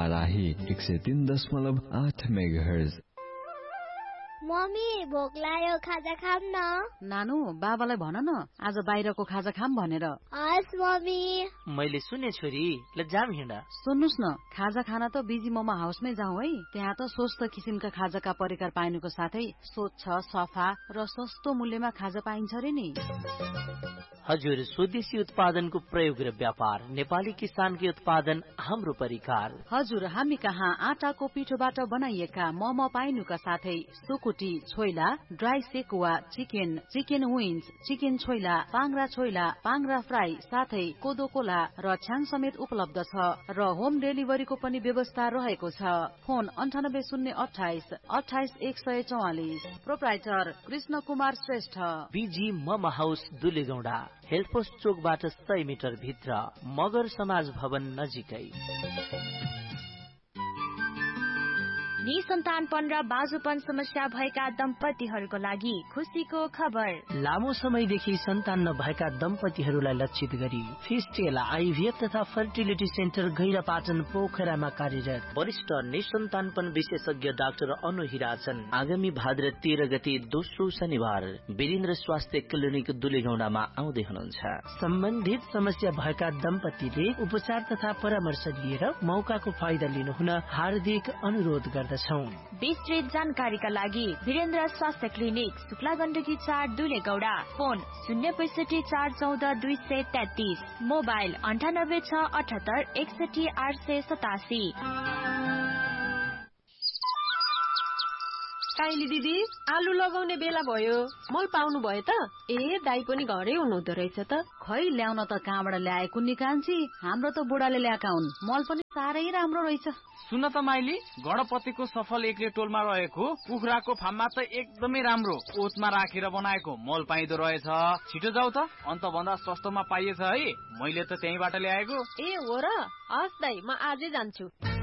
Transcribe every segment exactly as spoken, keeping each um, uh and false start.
बाराही एक सय तीन दशमलव आठ मेगाहर्ज। मम्मी भोक लाग्यो, खाजा खाम न। नानु बाबालाई भन न आज बाहिरको खाजा खाम भनेर। हस् मम्मी। मैले सुने छोरी, ल जाम हिँड। सुन्नुस् न, खाजा खाना त बिजी मोमो हाउसमै जाउँ है। त्यहाँ त स्वस्थ किसिमका खाजाका परिकार पाइनुको साथै स्वच्छ, सफा र सस्तो मूल्यमा खाजा पाइन्छ रे नि। हजुर, स्वदेशी उत्पादनको प्रयोग र व्यापार, नेपाली किसानकै उत्पादन, हाम्रो परिकार। हजुर, हामी कहाँ आटाको पिठोबाट बनाइएका मोमो पाइनुका साथै सुकुटी, choila, dry sekuwa, chicken, chicken wings, chicken choila, पाङ्रा choila, पाङ्रा fry, साथै कोदो कोला र छ्याङ समेत उपलब्ध छ र होम डेलिभरीको पनि व्यवस्था रहेको छ। फोन अन्ठानब्बे शून्य अठाइस अठाइस एक सय चौवालिस। Proprietor Krishna Kumar Shrestha. Busy momo house दुलेगौडा, health post चोकबाट सय मिटर भित्र, मगर समाज भवन नजिकै। निसन्तानपन र बाजुपन समस्या भएका दम्पतिहरूको लागि खुसीको खबर। लामो समयदेखि सन्तान नभएका दम्पतिहरूलाई लक्षित गरी फिस्टेल आइभीएफ तथा फर्टिलिटी सेन्टर गैरापाटन पोखरामा कार्यरत वरिष्ठ निसन्तानपन विशेषज्ञ डाक्टर अनु हिराचन आगामी भाद्र तेह्र गते दोस्रो शनिबार वीरेन्द्र स्वास्थ्य क्लिनिक दुलेगौडामा आउँदै हुनुहुन्छ। सम्बन्धित समस्या भएका दम्पतिले उपचार तथा परामर्श लिएर मौकाको फाइदा लिनुहुन हार्दिक अनुरोध गर्दछ। विस्तृत जानकारीका लागि वीरेन्द्र स्वास्थ्य क्लिनिक शुक्ला गण्डकी चार दुलेगौडा। फोन शून्य पैसठी चार चौध दुई सय तेत्तीस। मोबाइल अन्ठानब्बे छ अठहत्तर एकसठी आठ सय सतासी। काइली दिदी, आलु लगाउने बेला भयो, मल पाउनु भयो त? ए दाई पनि घरै हुनुहुँदो रहेछ त। खै ल्याउन त कहाँबाट ल्याएको नि कान्छी, हाम्रो त बुढाले ल्याएका हुन्। मल पनि साह्रै राम्रो रहेछ। सुन त माइली, गणपतिको सफल एक्ले टोलमा रहेको कुखुराको फार्ममा त एकदमै राम्रो ओतमा राखेर बनाएको मल पाइदो रहेछ। छिटो जाऊ त, अन्त भन्दा सस्तोमा पाइएछ है। मैले त त्यहीबाट ल्याएको। ए हो र? हस् दाई, म आजै जान्छु।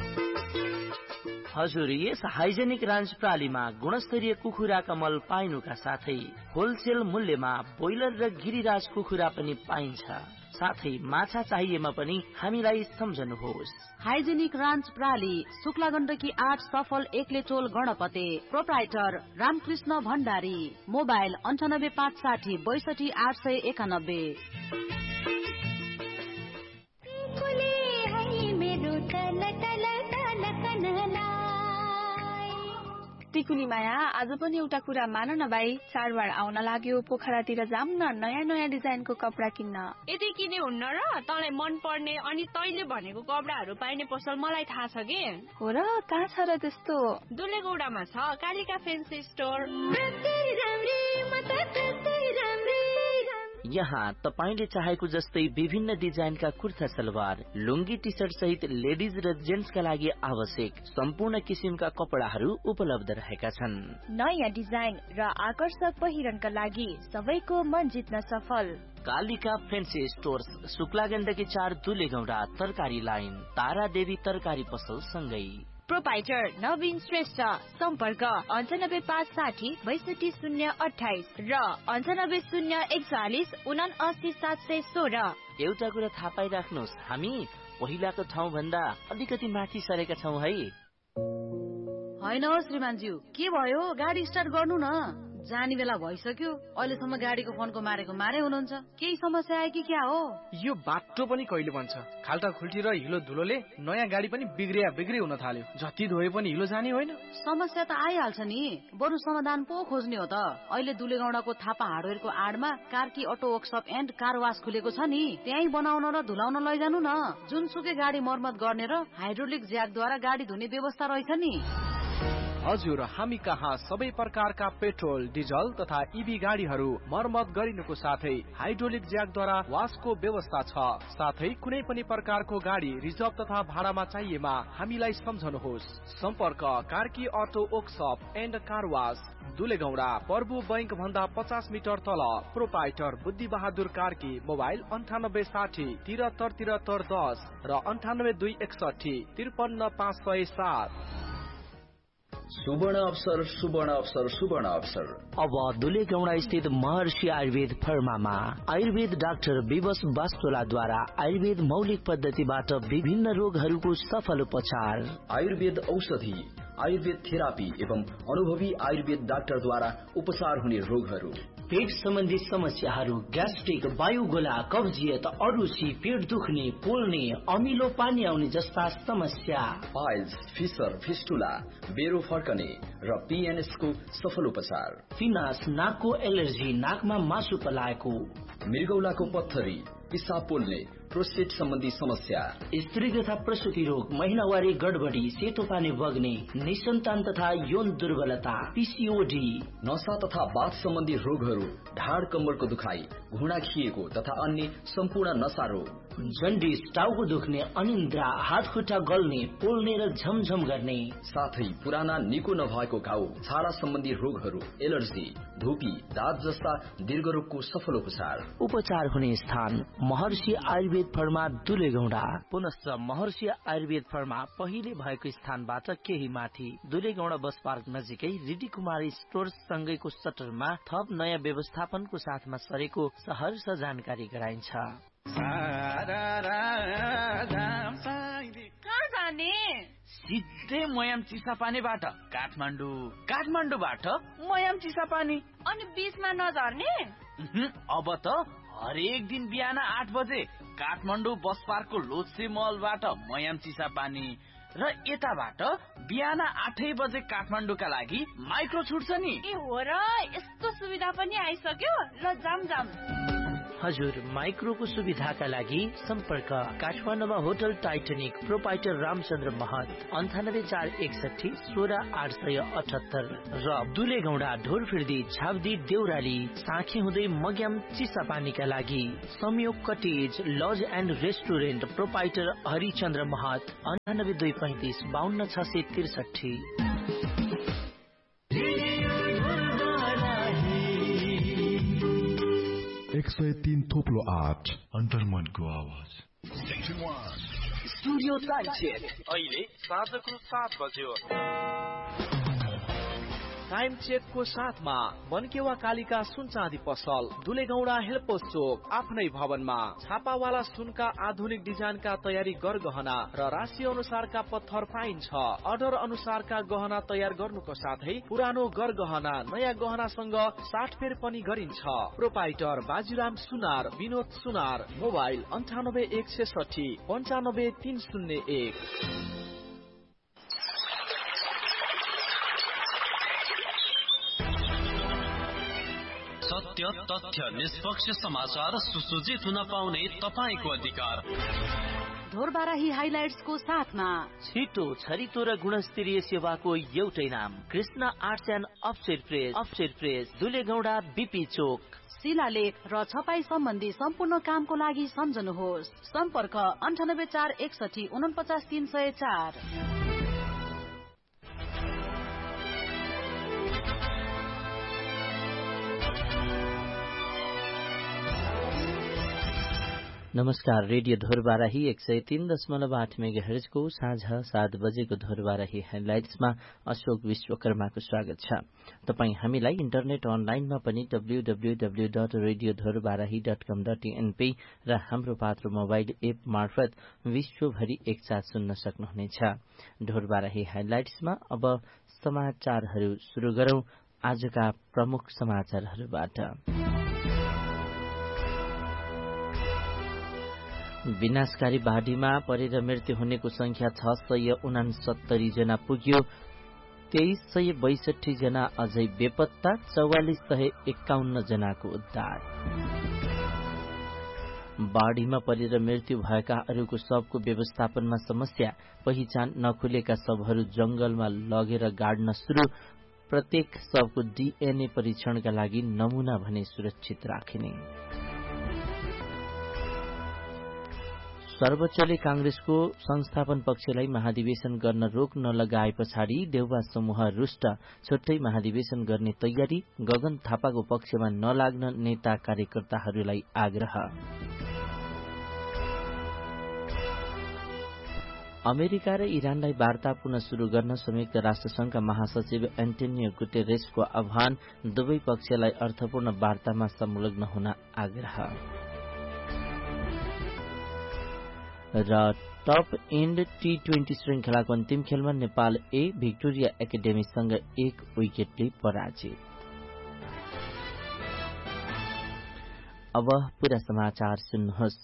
हजुर, यस हाइजेनिक रान्च प्रालीमा गुणस्तरीय कुखुराका मल पाइनुका साथै होलसेल मूल्यमा बोइलर र गिरिराज कुखुरा पनि पाइन्छ। साथै माछा चाहिएमा पनि हामीलाई सम्झनुहोस्। हाइजेनिक रान्च प्राली, शुक्ला गण्डकी आठ सफल एक्ले टोल गणपते। प्रोप्राइटर रामकृष्ण भण्डारी। मोबाइल अन्ठानब्बे पाँच साठी बैसठी आठ सय एकानब्बे। टिकुली माया, आज पनि एउटा कुरा मान न भाइ, चाडबाड आउन लाग्यो, पोखरातिर जाम न नयाँ नयाँ डिजाइनको कपडा किन्न। यति किने हुन्न र? तँलाई मन पर्ने अनि तैले भनेको कपडाहरू पाइने पसल मलाई थाहा छ के। हो र? कहाँ छ र त्यस्तो? दुलेगौडामा छ कालिका फेन्सी स्टोर। यहाँ तपाईले चाहेको जस्तै विभिन्न डिजाइनका कुर्ता सलवार, लुङ्गी टी सर्ट सहित लेडिज र जेन्ट्सका लागि आवश्यक सम्पूर्ण किसिमका कपडाहरू उपलब्ध रहेका छन्। नयाँ डिजाइन र आकर्षक पहिरनका लागि सबैको मन जित्न सफल कालिका फेन्सी स्टोर्स, शुक्ला गण्डकी चार दुलेगौडा, तरकारी लाइन, तारा देवी तरकारी पसल सँगै। प्रोपाइटर नवीन श्रेष्ठ। सम्पर्क अन्ठानब्बे पाँच साठी बैसठी शून्य अठाइस र अन्ठानब्बे शून्य एकचालिस उना अस्सी सात सय सोह्र। एउटा कुरा थाहा पाइराख्नुहोस्, हामी पहिलाको ठाउँ भन्दा अलिकति माथि सरेका छौँ है। होइन हो श्रीमानज्यू, के भयो? गाडी स्टार्ट गर्नु न। जाने बेला भइसक्यो, अहिलेसम्म गाडीको फोनको मारेको मारे हुनुहुन्छ। केही समस्या आयो कि क्या हो? यो बाटो पनि कहिले बन्छ? खाल्टा खुल्टी र हिलो धुलोले नयाँ गाडी पनि बिग्रिया बिग्री हुन थाल्यो। जति धोए पनि हिलो जाने होइन। समस्या त आइहाल्छ नि, बरु समाधान पो खोज्ने हो त। अहिले दुलेगौडाको Thapa हार्डवेयरको आडमा Karki auto workshop and car वास खुलेको छ नि, त्यही बनाउन र धुलाउन लैजानु न। जुनसुकै गाडी मर्मत गर्ने र हाइड्रोलिक ज्याकद्वारा गाडी धुने व्यवस्था रहेछ नि। हजुर, हामी कहाँ सबै प्रकारका पेट्रोल, डिजल तथा इभी गाडीहरू मर्मत गरिनुको साथै हाइड्रोलिक ज्याकद्वारा वासको व्यवस्था छ। साथै कुनै पनि प्रकारको गाडी रिजर्भ तथा भाडामा चाहिएमा हामीलाई सम्झनुहोस्। सम्पर्क Karki auto workshop and car वास, दुलेगौडा, प्रभु बैंक भन्दा पचास मिटर तल। प्रोपाइटर बुद्धि बहादुर कार्की। मोबाइल अन्ठानब्बे साठी तिहत्तर तिहत्तर दस र अन्ठानब्बे दुई एकसठी त्रिपन्न पाँच सय सात। सुवर्ण अवसर सुवर्ण अवसर सुवर्ण अवसर अब दुलेगौडा स्थित महर्षि आयुर्वेद फर्मामा आयुर्वेद डाक्टर विवश वास्तोलाद्वारा आयुर्वेद मौलिक पद्धतिबाट विभिन्न रोगहरूको सफल उपचार, आयुर्वेद औषधि, आयुर्वेद थेरापी एवं अनुभवी आयुर्वेद डाक्टरद्वारा उपचार हुने रोगहरू, पेट सम्बन्धी समस्याहरू, ग्यास्ट्रिक, वायुगोला, कब्जियत, अरुची, पेट दुख्ने, पोल्ने, अमिलो पानी आउने जस्ता समस्या, पाइल्स, फिसर, फिस्टुला, बेरो फर्कने र पीएनएस को सफल उपचार, फिनास, नाकको एलर्जी, नाकमा मासु पलाएको, मृगौलाको पत्थरी, पिसाब पोल्ने, प्रोस्टेट सम्बन्धी समस्या, स्त्री तथा प्रसूति रोग, महिनावारी गडबडी, सेतो पानी बग्ने, निसन्तान तथा यौन दुर्बलता, पीसीओडी, नशा तथा बाथ सम्बन्धी रोगहरू, ढाड कम्मरको दुखाइ, घुँडा खिएको तथा अन्य सम्पूर्ण नशा रोग, जन्डिस, टाउको दुख्ने, अनिन्द्रा, हात खुट्टा गल्ने, पोल्ने र झमझम गर्ने, साथै पुराना निको नभएको घाउ, छाला सम्बन्धी रोगहरू, एलर्जी, धुपी, दाँत जस्ता दीर्घ रोगको सफल उपचार उपचार हुने स्थान महर्षि आयुर्वेद फर्मा दुलेगौडा। पुनश्च महर्षि आयुर्वेद फर्मा पहिले भएको स्थानबाट केही माथि दुलेगौडा बस पार्क नजिकै रिडी कुमारी स्टोर सँगैको सटरमा थप नयाँ व्यवस्थापनको साथमा सरेको सहर्ष जानकारी गराइन्छ। कहाँ जाने? सिधै मयाम चिसापानीबाट काठमाडौँ, काठमाडौँबाट मयाम चिसापानी। अनि बीचमा नझर्ने? अब त हरेक दिन बिहान आठ बजे काठमाडौँ बस पार्कको लोत्से मलबाट मयाम चिसापानी र यताबाट बिहान आठै बजे काठमाडौँका लागि माइक्रो छुट्छ नि। ए हो र, यस्तो सुविधा पनि आइसक्यो। ल जाम जाम। हजुर, माइक्रोको सुविधाका लागि सम्पर्क काठमाडौँमा होटल टाइटनिक प्रोपाइटर रामचन्द्र महत अन्ठानब्बे चार एकसठी सोह्र आठ सय अठहत्तर र दुलेगौडा ढोरफिर्दी झाब्दी देउराली साँखे हुँदै मग्याम चिसापानीका लागि संयोग cottage laws and restaurant proprietor Harichandra महत अन्ठानब्बे दुई पैंतिस बाहन्न छ सय त्रिसठी। एक सय तीन थोप्लो आठ अन्तर्मनको आवाज। स्टुडियो टाइम चेक अहिले साँझको सात बज्यो। टाइम चेकको साथमा बनकेवा कालिका सुन चाँदी पसल दुलेगौडा हेल्पोस चोक आफ्नै भवनमा छापावाला सुनका आधुनिक डिजाइनका तयारी गरगहना र राशि अनुसारका पत्थर पाइन्छ। अर्डर अनुसारका गहना तयार गर्नुको साथै पुरानो गरगहना नयाँ गहनासँग साटफेर पनि गरिन्छ। प्रोपाइटर बाजीराम सुनार, विनोद सुनार, मोबाइल अन्ठानब्बे एक छेसठी पन्चानब्बे तीन शून्य एक। सत्य, तथ्य, निष्पक्ष समाचार सुसज्जित हुन पाउने तपाईको अधिकार। ढोरबाराही हाइलाइट्सको साथमा छिटो, छरितो र गुणस्तरीय सेवाको एउटै नाम Krishna arts and offset press. Offset press दुलेगौडा BP चोक। शिलालेख र छपाई सम्बन्धी सम्पूर्ण कामको लागि सम्झनुहोस्। सम्पर्क अन्ठानब्बे चार एकसठी उनपचास तीन सय चार। नमस्कार, रेडियो ढोरबाराही एक सय तीन दशमलव आठ मेगा हर्जको साँझ सात बजेको ढोरबाराही हेडलाइन्समा अशोक विश्वकर्माको स्वागत छ। तपाईँ हामीलाई इन्टरनेट अनलाइनमा पनि W W W dot radio Dhorbarahi dot कम डट एनपी र हाम्रो पात्रो मोबाइल एप मार्फत विश्वभरि एकसाथ सुन्न सक्नुहुनेछ। ढोरबाराही हेडलाइन्समा अब समाचारहरू शुरू गरौं। आजका प्रमुख समाचारहरूबाट विनाशकारी बाढीमा परेर मृत्यु हुनेको संख्या छ सय उनासत्तरी जना पुग्यो। तेइस सय बैसठी जना अझै बेपत्ता, चौवालिस सय एकाउन्न जनाको उद्धार। बाढीमा परेर मृत्यु भएकाहरूको शवको व्यवस्थापनमा समस्या, पहिचान नखुलेका शवहरू जंगलमा लगेर गाड्न शुरू। प्रत्येक शवको डीएनए परीक्षणका लागि नमूना भने सुरक्षित राखिने। सर्वोच्चले कांग्रेसको संस्थापन पक्षलाई महाधिवेशन गर्न रोक नलगाए पछाडि देउवा समूह रुष्ट, छुट्टै महाधिवेशन गर्ने तयारी, गगन थापाको पक्षमा नलाग्न नेता कार्यकर्ताहरूलाई आग्रह। अमेरिका र इरानलाई वार्ता पुनः शुरू गर्न संयुक्त राष्ट्रसंघका महासचिव एन्टोनियो गुटेरेसको आह्वान, दुवै पक्षलाई अर्थपूर्ण वार्तामा संलग्न हुन आग्रह। र टप एन्ड टी ट्वेन्टी श्रृंखलाको अन्तिम खेलमा नेपाल ए भिक्टोरिया एकाडेमीसँग एक विकेटले पराजित। अब पूरा समाचार सुन्नुहोस्।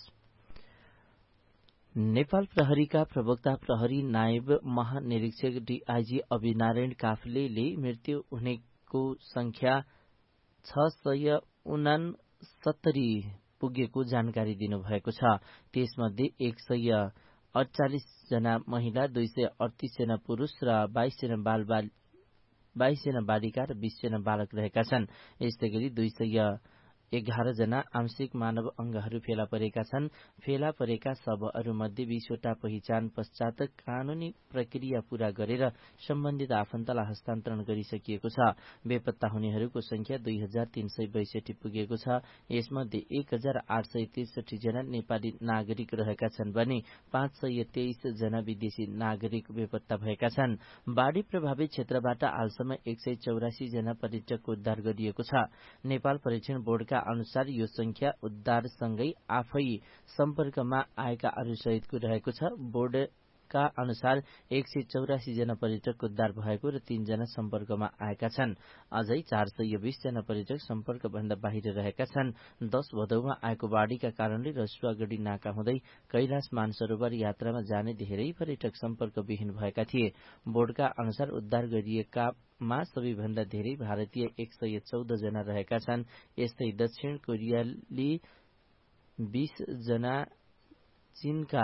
नेपाल प्रहरीका प्रवक्ता प्रहरी नायब महानिरीक्षक डीआईजी अभिनारायण काफलेले मृत्यु हुनेको संख्या छ सय उनासत्तरी पुगेको जानकारी दिनुभएको छ। त्यसमध्ये एक सय अडचालिस जना महिला, दुई सय अडतीस जना पुरूष र बाइस जना बाल बाइस जना बालिका र बीस जना बालक रहेका छन्। यस्तै गरी दुई सय एघार जना आंशिक मानव अंगहरू फेला परेका छन्। फेला परेका शवहरूमध्ये बीसवटा पहिचान पश्चात कानूनी प्रक्रिया पूरा गरेर सम्बन्धित आफन्तलाई हस्तान्तरण गरिसकिएको छ। बेपत्ता हुनेहरूको संख्या दुई हजार तीन सय बैसठी पुगेको छ। यसमध्ये एक हजार आठ सय त्रिसठी जना नेपाली नागरिक रहेका छन् भने पाँच सय तेइस जना विदेशी नागरिक बेपत्ता भएका छन्। बाढ़ी प्रभावित क्षेत्रबाट हालसम्म एक सय चौरासी जना पर्यटकको उद्धार गरिएको छ। नेपाल परीक्षण बोर्डका अनुसार यो संख्या उद्धारसँगै आफै सम्पर्कमा आएकाहरू सहितको रहेको छ। बोर्डका अनुसार एक सय चौरासी जना पर्यटकको उद्धार भएको र तीन जना सम्पर्कमा आएका छन्। अझै चार सय बीस जना पर्यटक सम्पर्कभन्दा बाहिर रहेका छन्। दश भदौमा आएको बाढ़ीका कारणले रसुवागढ़ी नाका हुँदै कैलाश मानसरोवर यात्रामा जाने धेरै पर्यटक सम्पर्कविहीन भएका थिए। बोर्डका अनुसार उद्धार गरिएका मा सबैभन्दा धेरै भारतीय एक सय चौध जना रहेका छन्। यस्तै दक्षिण कोरियाली बीस जना, चीनका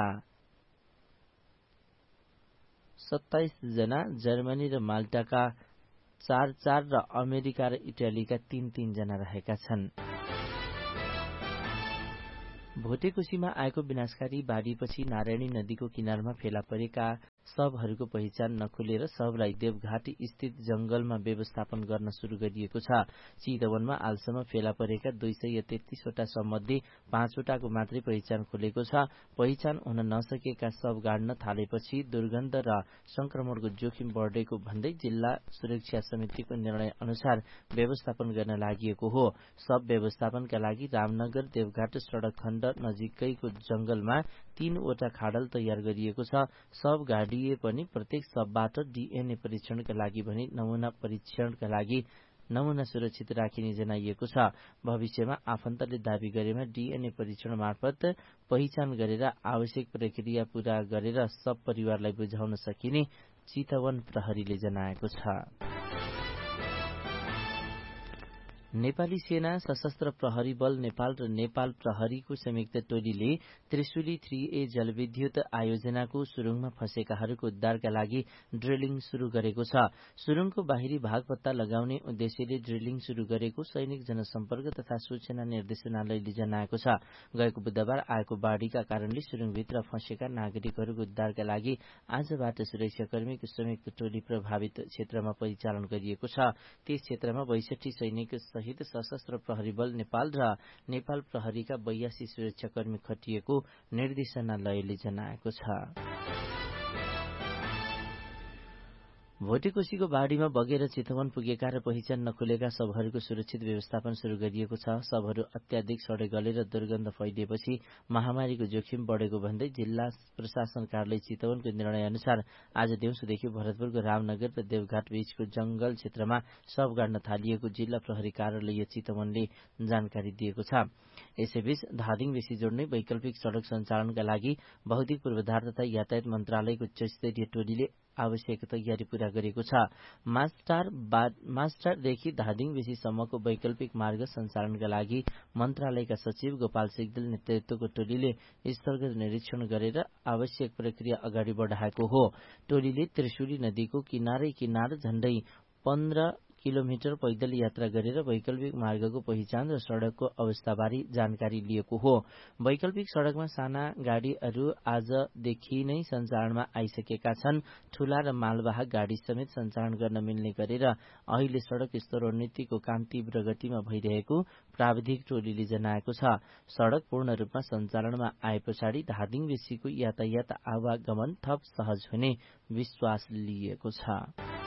सत्ताइस जना, जर्मनी र माल्टाका चार चार र अमेरिका र इटालीका तीन तीन जना रहेका छन्। भोटेकोशीमा आएको विनाशकारी बाढ़ीपछि नारायणी नदीको किनारमा फेला परेका शवहरूको पहिचान नखुलेर शवलाई देवघाट स्थित जंगलमा व्यवस्थापन गर्न शुरू गरिएको छ। चितवनमा हालसम्म फेला परेका दुई सय तेत्तीसवटा शवमध्ये पाँचवटाको मात्रै पहिचान खुलेको छ। पहिचान हुन नसकेका शव गाड्न थालेपछि दुर्गन्ध र संक्रमणको जोखिम बढ़ेको भन्दै जिल्ला सुरक्षा समितिको निर्णय अनुसार व्यवस्थापन गर्न लागि हो। शव व्यवस्थापनका लागि रामनगर देवघाट सड़क खण्ड नजिकैको जंगलमा तीनवटा खाडल तयार गरिएको छ। शव गाडिए पनि प्रत्येक शवबाट डीएनए परीक्षणका लागि भने नमूना परीक्षणका लागि नमूना सुरक्षित राखिने जनाइएको छ। भविष्यमा आफन्तले दावी गरेमा डीएनए परीक्षण मार्फत पहिचान गरेर आवश्यक प्रक्रिया पूरा गरेर सब परिवारलाई बुझाउन सकिने चितवन प्रहरीले जनाएको छ। नेपाली सेना, सशस्त्र प्रहरी बल नेपाल र नेपाल प्रहरीको संयुक्त टोलीले त्रिशुली थ्री ए जलविद्युत आयोजनाको सुरुङमा फँसेकाहरूको उद्धारका लागि ड्रिलिङ शुरू गरेको छ। सुरुङको बाहिरी भाग पत्ता लगाउने उद्देश्यले ड्रिलिङ शुरू गरेको सैनिक जनसम्पर्क तथा सूचना निर्देशनालयले जनाएको छ। गएको बुधबार आएको बाढ़ीका कारणले सुरुङभित्र फँसेका नागरिकहरूको उद्धारका लागि आजबाट सुरक्षाकर्मीको संयुक्त टोली प्रभावित क्षेत्रमा परिचालन गरिएको छ। त्यस क्षेत्रमा बैसठी सैनिक सहित सशस्त्र प्रहरी बल नेपाल र नेपाल प्रहरीका बयासी सुरक्षाकर्मी खटिएको निर्देशनालयले जनाएको छ। भोटेकोशीको बाढ़ीमा बगेर चितवन पुगेका र पहिचान नखुलेका शवहरूको सुरक्षित व्यवस्थापन शुरू गरिएको छ। शवहरू अत्याधिक सडे गलेर दुर्गन्ध फैलिएपछि महामारीको जोखिम बढ़ेको भन्दै जिल्ला प्रशासन कार्यालय चितवनको निर्णय अनुसार आज दिउँसोदेखि भरतपुरको रामनगर र देवघाट बीचको जंगल क्षेत्रमा शव गाड्न थालिएको जिल्ला प्रहरी कार्यालय चितवनले जानकारी दिएको छ। यसैबीच धादिङ बेसी जोड्ने वैकल्पिक सड़क सञ्चालनका लागि भौतिक पूर्वाधार तथा यातायात मन्त्रालयको उच्च स्तरीय टोलीले आवश्यक तयारी पूरा गरेको छ। मास्टार मास्टरदेखि धादिङ बेसीसम्मको वैकल्पिक मार्ग सञ्चालनका लागि मन्त्रालयका सचिव गोपाल सिग्देल नेतृत्वको टोलीले स्थलगत निरीक्षण गरेर आवश्यक प्रक्रिया अगाडि बढ़ाएको हो। टोलीले त्रिशुली नदीको किनारै किनार झण्डै पन्ध्र किलोमिटर पैदल यात्रा गरेर वैकल्पिक मार्गको पहिचान र सड़कको अवस्थाबारे जानकारी लिएको हो। वैकल्पिक सड़कमा साना गाड़ीहरू आजदेखि नै सञ्चालनमा आइसकेका छन्। ठूला र मालवाहक गाड़ी समेत सञ्चालन गर्न मिल्ने गरेर अहिले सड़क स्तरोन्नतिको काम तीव्र गतिमा भइरहेको प्राविधिक टोलीले जनाएको छ। सड़क पूर्ण रूपमा सञ्चालनमा आए पछाडि धादिङ बेसीको यातायात आवागमन थप सहज हुने विश्वास लिएको छ।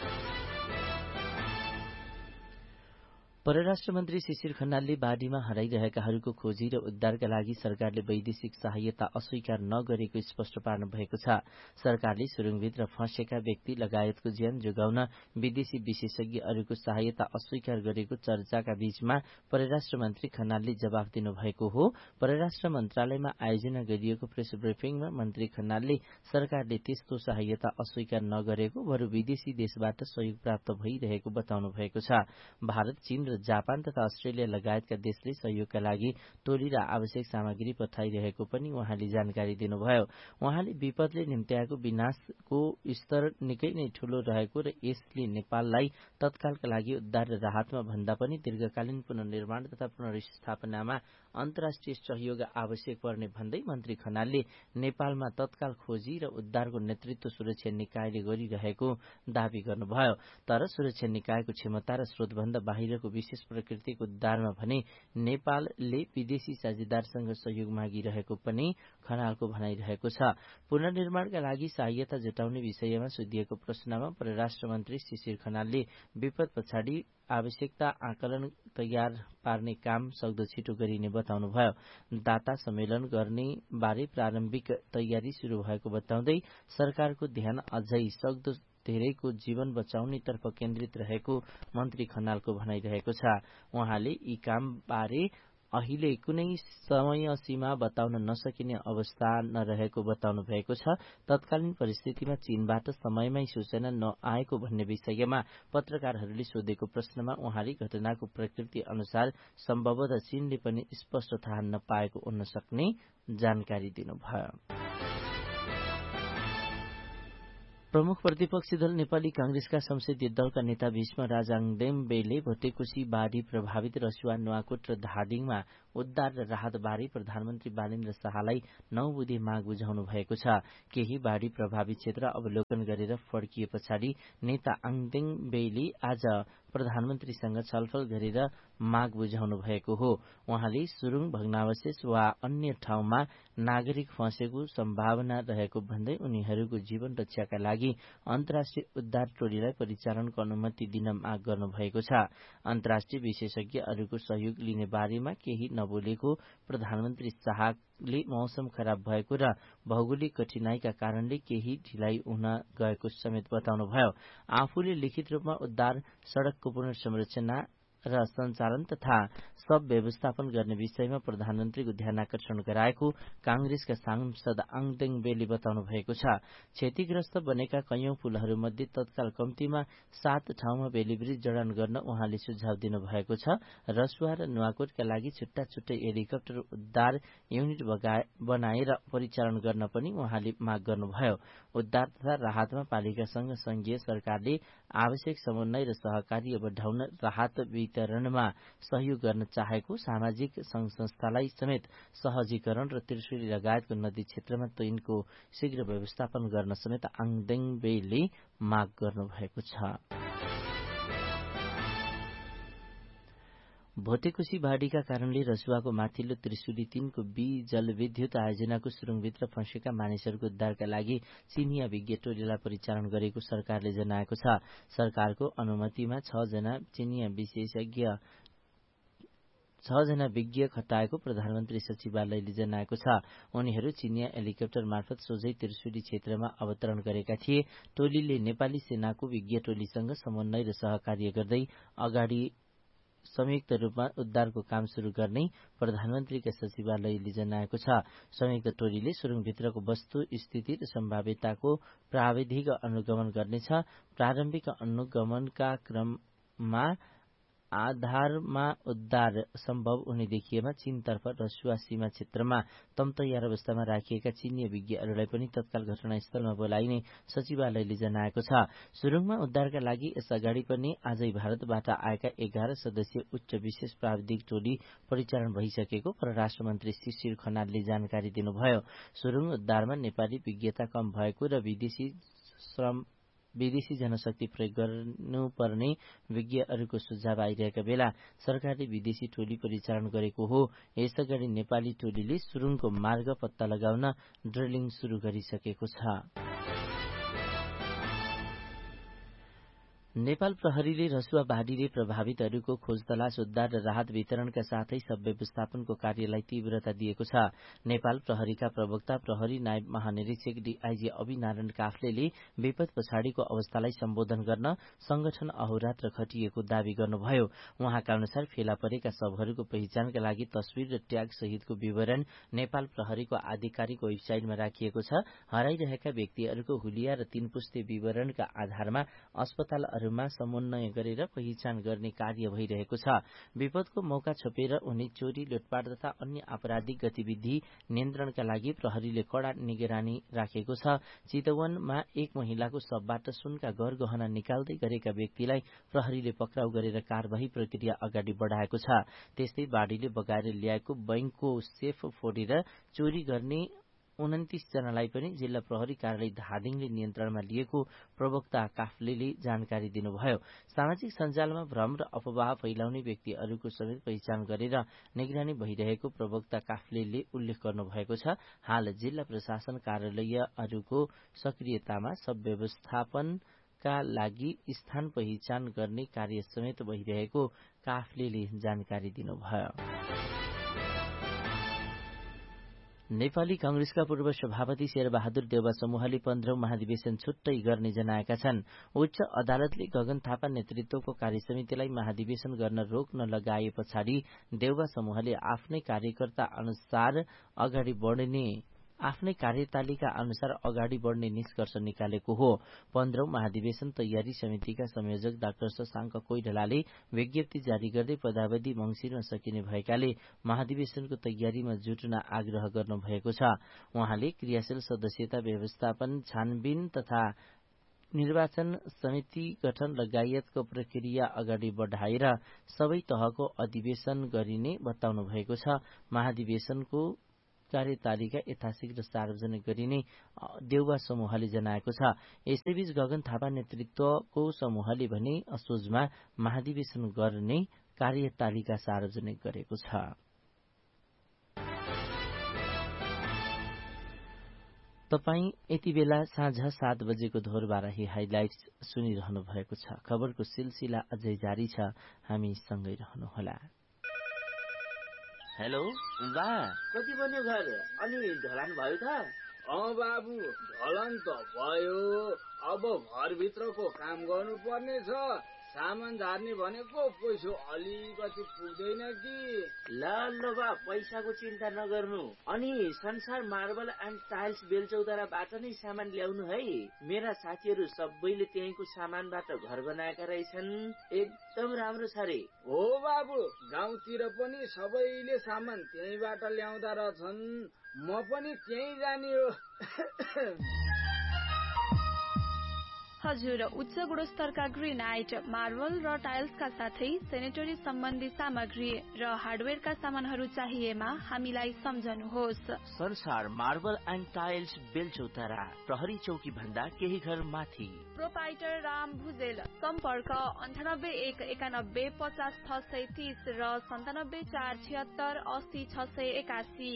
परराष्ट्र मन्त्री शिशिर खनालले बाढ़ीमा हराइरहेकाहरूको खोजी र उद्धारका लागि सरकारले वैदेशिक सहायता अस्वीकार नगरेको स्पष्ट पार्नु भएको छ। सरकारले सुरुङभित्र फँसेका व्यक्ति लगायतको ज्यान जोगाउन विदेशी विशेषज्ञहरूको सहायता अस्वीकार गरेको चर्चाका बीचमा परराष्ट्र मन्त्री खनालले जवाफ दिनुभएको हो। परराष्ट्र मन्त्रालयमा आयोजना गरिएको प्रेस ब्रिफिङमा मन्त्री खनालले सरकारले त्यस्तो सहायता अस्वीकार नगरेको बरु विदेशी देशबाट सहयोग प्राप्त भइरहेको बताउनु भएको छ। भारत, चीन र जापान तथा अस्ट्रेलिया लगायतका देशले सहयोगका लागि टोली र आवश्यक सामग्री पठाइरहेको पनि उहाँले जानकारी दिनुभयो। उहाँले विपदले निम्त्याएको विनाशको स्तर निकै नै ठूलो रहेको र यसले नेपाललाई तत्कालका लागि उद्धार र राहतमा भन्दा पनि दीर्घकालीन पुनर्निर्माण तथा पुनर्स्थापनामा अन्तर्राष्ट्रिय सहयोग आवश्यक पर्ने भन्दै मन्त्री खनालले नेपालमा तत्काल खोजी र उद्धारको नेतृत्व सुरक्षा निकायले गरिरहेको दावी गर्नुभयो। तर सुरक्षा निकायको क्षमता र स्रोतभन्दा बाहिरको विशेष प्रकृतिको उद्धारमा भने नेपालले विदेशी साझेदारसँग सहयोग मागिरहेको पनि खनालको भनाइरहेको छ। पुनर्निर्माणका लागि सहायता जुटाउने विषयमा सोधिएको प्रश्नमा परराष्ट्र मन्त्री शिशिर खनालले विपद पछाडि आवश्यकता आकलन तयार पार्ने काम सक्दो छिटो गरिने बताउनुभयो। दाता सम्मेलन गर्ने बारे प्रारम्भिक तयारी शुरू भएको बताउँदै सरकारको ध्यान अझै सक्दो धेरैको जीवन बचाउने तर्फ केन्द्रित रहेको मन्त्री खनालको भनाइरहेको छ। उहाँले यी काम बारे अहिले कुनै समय सीमा बताउन नसकिने अवस्था नरहेको बताउनु भएको छ। तत्कालीन परिस्थितिमा चीनबाट समयमै सूचना नआएको भन्ने विषयमा पत्रकारहरूले सोधेको प्रश्नमा उहाँले घटनाको प्रकृति अनुसार सम्भवतः चीनले पनि स्पष्ट थाहा नपाएको हुन सक्ने जानकारी दिनुभयो। प्रमुख प्रतिपक्षी दल नेपाली कांग्रेसका संसदीय दलका नेता भीष्म राजाङदेम्बेले भोटेकोशी बाढ़ी प्रभावित रसुवा, नुवाकोट र धादिङमा उद्धार र राहत बारे प्रधानमन्त्री बालेन्द्र शाहलाई नौ बुधे माग बुझाउनु भएको छ। केही बाढ़ी प्रभावित क्षेत्र अवलोकन गरेर फर्किए पछाडि नेता आङदेम्बेले आज प्रधानमन्त्रीसँग छलफल गरेर माग बुझाउनु भएको हो। उहाँले सुरुङ, भग्नावशेष वा अन्य ठाउँमा नागरिक फँसेको सम्भावना रहेको भन्दै उनीहरूको जीवन रक्षाका लागि अन्तर्राष्ट्रिय उद्धार टोलीलाई परिचालनको अनुमति दिन माग गर्नुभएको छ। अन्तर्राष्ट्रिय विशेषज्ञहरूको सहयोग लिने बारेमा केही नबोलेको प्रधानमन्त्री शाहले मौसम खराब भएको र भौगोलिक कठिनाईका कारणले केही ढिलाइ हुन गएको समेत बताउनुभयो। आफूले लिखित रूपमा उद्धार, सड़कको पुनर्संरचना र सञ्चालन तथा सब व्यवस्थापन गर्ने विषयमा प्रधानमन्त्रीको ध्यानआकर्षण गराएको कांग्रेसका सांसद आङदेम्बेले बताउनु भएको छ। क्षतिग्रस्त बनेका कैयौं पुलहरूमध्ये तत्काल कम्तीमा सात ठाउँमा बेलिब्रिज जडान गर्न उहाँले सुझाव दिनुभएको छ। रसुवा र नुवाकोटका लागि छुट्टा छुट्टै हेलिकप्टर उद्धार युनिट बनाएर परिचालन गर्न पनि उहाँले माग गर्नुभयो। उद्धार तथा राहतमा पालिकासँग संघीय सरकारले आवश्यक समन्वय र सहकार्य बढाउन राहत वितरणमा सहयोग गर्न चाहेको, सामाजिक संघ संस्थालाई समेत सहजीकरण र त्रिशुली लगायतको नदी क्षेत्रमा तैनको शीघ्र व्यवस्थापन गर्न समेत आङदेम्बेले माग गर्नुभएको छ। भोटेकोशी बाढ़ीका कारणले रसुवाको माथिल्लो त्रिशुली तीनको बी जलविद्युत आयोजनाको सुरुङभित्र फँसेका मानिसहरूको उद्धारका लागि चिनिया विज्ञ टोलीलाई परिचालन गरेको सरकारले जनाएको छ। सरकारको अनुमतिमा छ जना चिनिया विशेषज्ञ छ जना विज्ञ खटाएको प्रधानमन्त्री सचिवालयले जनाएको छ। उनीहरू चिनिया हेलिकप्टर मार्फत सोझै त्रिशुली क्षेत्रमा अवतरण गरेका थिए। टोलीले नेपाली सेनाको विज्ञ टोलीसँग समन्वय र सहकार्य गर्दै अगाडि संयुक्त रूपमा उद्धारको काम शुरू गर्ने प्रधानमन्त्रीका सचिवालयले जनाएको छ। संयुक्त टोलीले सुरुङभित्रको वस्तु स्थिति र सम्भाव्यताको प्राविधिक अनुगमन गर्नेछ। प्रारम्भिक अनुगमनका क्रममा आधारमा उद्धार सम्भव हुने देखिएमा चीनतर्फ रसुवा सीमा क्षेत्रमा तम्तैयार अवस्थामा राखिएका चीनीय विज्ञहरूलाई पनि तत्काल घटनास्थलमा बोलाइने सचिवालयले जनाएको छ। सुरुङमा उद्धारका लागि यस अगाडि पनि आजै भारतबाट आएका एघार सदस्यीय उच्च विशेष प्राविधिक टोली परिचालन भइसकेको परराष्ट्र मन्त्री शिशिर खनालले जानकारी दिनुभयो। सुरुङ उद्धारमा नेपाली विज्ञता कम भएको र विदेशी श्रम विदेशी जनशक्ति प्रयोग गर्नुपर्ने विज्ञहरूको सुझाव आइरहेका बेला सरकारले विदेशी टोली परिचालन गरेको हो। यसअगाडि नेपाली टोलीले सुरुङको मार्ग पत्ता लगाउन ड्रिलिङ शुरू गरिसकेको छ। नेपाल प्रहरीले रसुवा बाढीले प्रभावितहरूको खोज तलास उद्धार र राहत वितरणका साथै सब व्यवस्थापनको कार्यलाई तीव्रता दिएको छ। नेपाल प्रहरीका प्रवक्ता प्रहरी नायब महानिरीक्षक डीआईजी अभिनारायण काफ्लेले विपद पछाडिको अवस्थालाई सम्बोधन गर्न संगठन अहोरात्र खटिएको दावी गर्नुभयो। उहाँका अनुसार फेला परेका शवहरूको पहिचानका लागि तस्विर र ट्याग सहितको विवरण नेपाल प्रहरीको आधिकारिक वेबसाइटमा राखिएको छ। हराइरहेका व्यक्तिहरूको हुलिया र तीन पुस्ते विवरणका आधारमा अस्पताल मा समन्वय गरेर पहिचान गर्ने कार्य भइरहेको छ। विपदको मौका छोपेर उनी चोरी लुटपाट तथा अन्य आपराधिक गतिविधि नियन्त्रणका लागि प्रहरीले कड़ा निगरानी राखेको छ। चितवनमा एक महिलाको शवबाट सुनका गहना निकाल्दै गरेका व्यक्तिलाई प्रहरीले पक्राउ गरेर कार्यवाही प्रक्रिया अगाडि बढाएको छ। त्यस्तै बाढीले बगाएर ल्याएको बैंकको सेफ फोडेर चोरी गर्ने उन्तिस जनालाई पनि जिल्ला प्रहरी कार्यालय धादिङले नियन्त्रणमा लिएको प्रवक्ता काफ्लेले जानकारी दिनुभयो। सामाजिक सञ्जालमा भ्रम र अफवाह फैलाउने व्यक्तिहरूको समेत पहिचान गरेर निगरानी भइरहेको प्रवक्ता काफ्लेले उल्लेख गर्नुभएको छ। हाल जिल्ला प्रशासन कार्यालयहरूको सक्रियतामा सब व्यवस्थापनका लागि स्थान पहिचान गर्ने कार्य समेत भइरहेको काफ्लेले जानकारी दिनुभयो। नेपाली कांग्रेसका पूर्व सभापति शेरबहादुर देउवा समूहले पन्ध्रौं महाधिवेशन छुट्टै गर्ने जनाएका छन्। उच्च अदालतले गगन थापा नेतृत्वको कार्यसमितिलाई महाधिवेशन गर्न रोक नलगाए पछाडि देउवा समूहले आफ्नै कार्यकर्ता अनुसार अगाडि बढ्ने आफ्नै कार्यतालिका अनुसार अगाडि बढ्ने निष्कर्ष निकालेको हो। पन्ध्रौं महाधिवेशन तयारी समितिका संयोजक डाक्टर शशाङ्क कोइरालाले विज्ञप्ति जारी गर्दै पदावधि मंसिरमा सकिने भएकाले महाधिवेशनको तयारीमा जुट्न आग्रह गर्नुभएको छ। उहाँले क्रियाशील सदस्यता व्यवस्थापन छानबिन तथा निर्वाचन समिति गठन लगायतको प्रक्रिया अगाडि बढाएर सबै तहको अधिवेशन गरिने बताउनु भएको छ। महाधिवेशनको कार्यतालिका यथाशीघ्र सार्वजनिक गरिने देउवा समूहले जनाएको छ। यसैबीच गगन थापा नेतृत्वको समूहले भने असोजमा महाधिवेशन गर्ने कार्यतालिका सार्वजनिक गरेको छ। तपाई यति बेला साँझ सात बजेको धोरबाराही हाइलाइट्स सुनिरहनु भएको छ। खबरको सिलसिला अझै जारी छ, हामी सँगै रहनुहोला। हेलो बा, कति बन्यो घर? अनि ढलान भयो त? अँ बाबु, ढलान त भयो। अब घरभित्रको काम गर्नुपर्ने छ। सामान झार्ने भनेको पैसा अलिकति पुग्दैन कि। ल ल बा, पैसाको चिन्ता नगर्नु। अनि संसार मार्बल एन्ड टाइल्स बेलचौताराबाट नै सामान ल्याउनु है। मेरा साथीहरू सबैले त्यहीँको सामानबाट घर बनाएका रहेछन्। एकदम राम्रो छ रे। हो बाबु, गाउँतिर पनि सबैले सामान त्यहीँबाट ल्याउँदा रहेछन्। म पनि त्यहीँ जाने हो। हजुर, उच्च गुणस्तरका ग्रेनाइट, मार्बल र टाइल्सका साथै सेनेटरी सम्बन्धी सामग्री र हार्डवेयरका सामानहरू चाहिएमा हामीलाई सम्झनुहोस्। संसार मार्बल एन्ड टाइल्स बेलचौतारा, प्रहरी चौकी भन्दा केही घर माथि। प्रोपाइटर राम भुजेल। सम्पर्क अन्ठानब्बे एक एकानब्बे पचास छ सय तीस र सन्तानब्बे चार छिहत्तर अस्सी छ सय एकासी।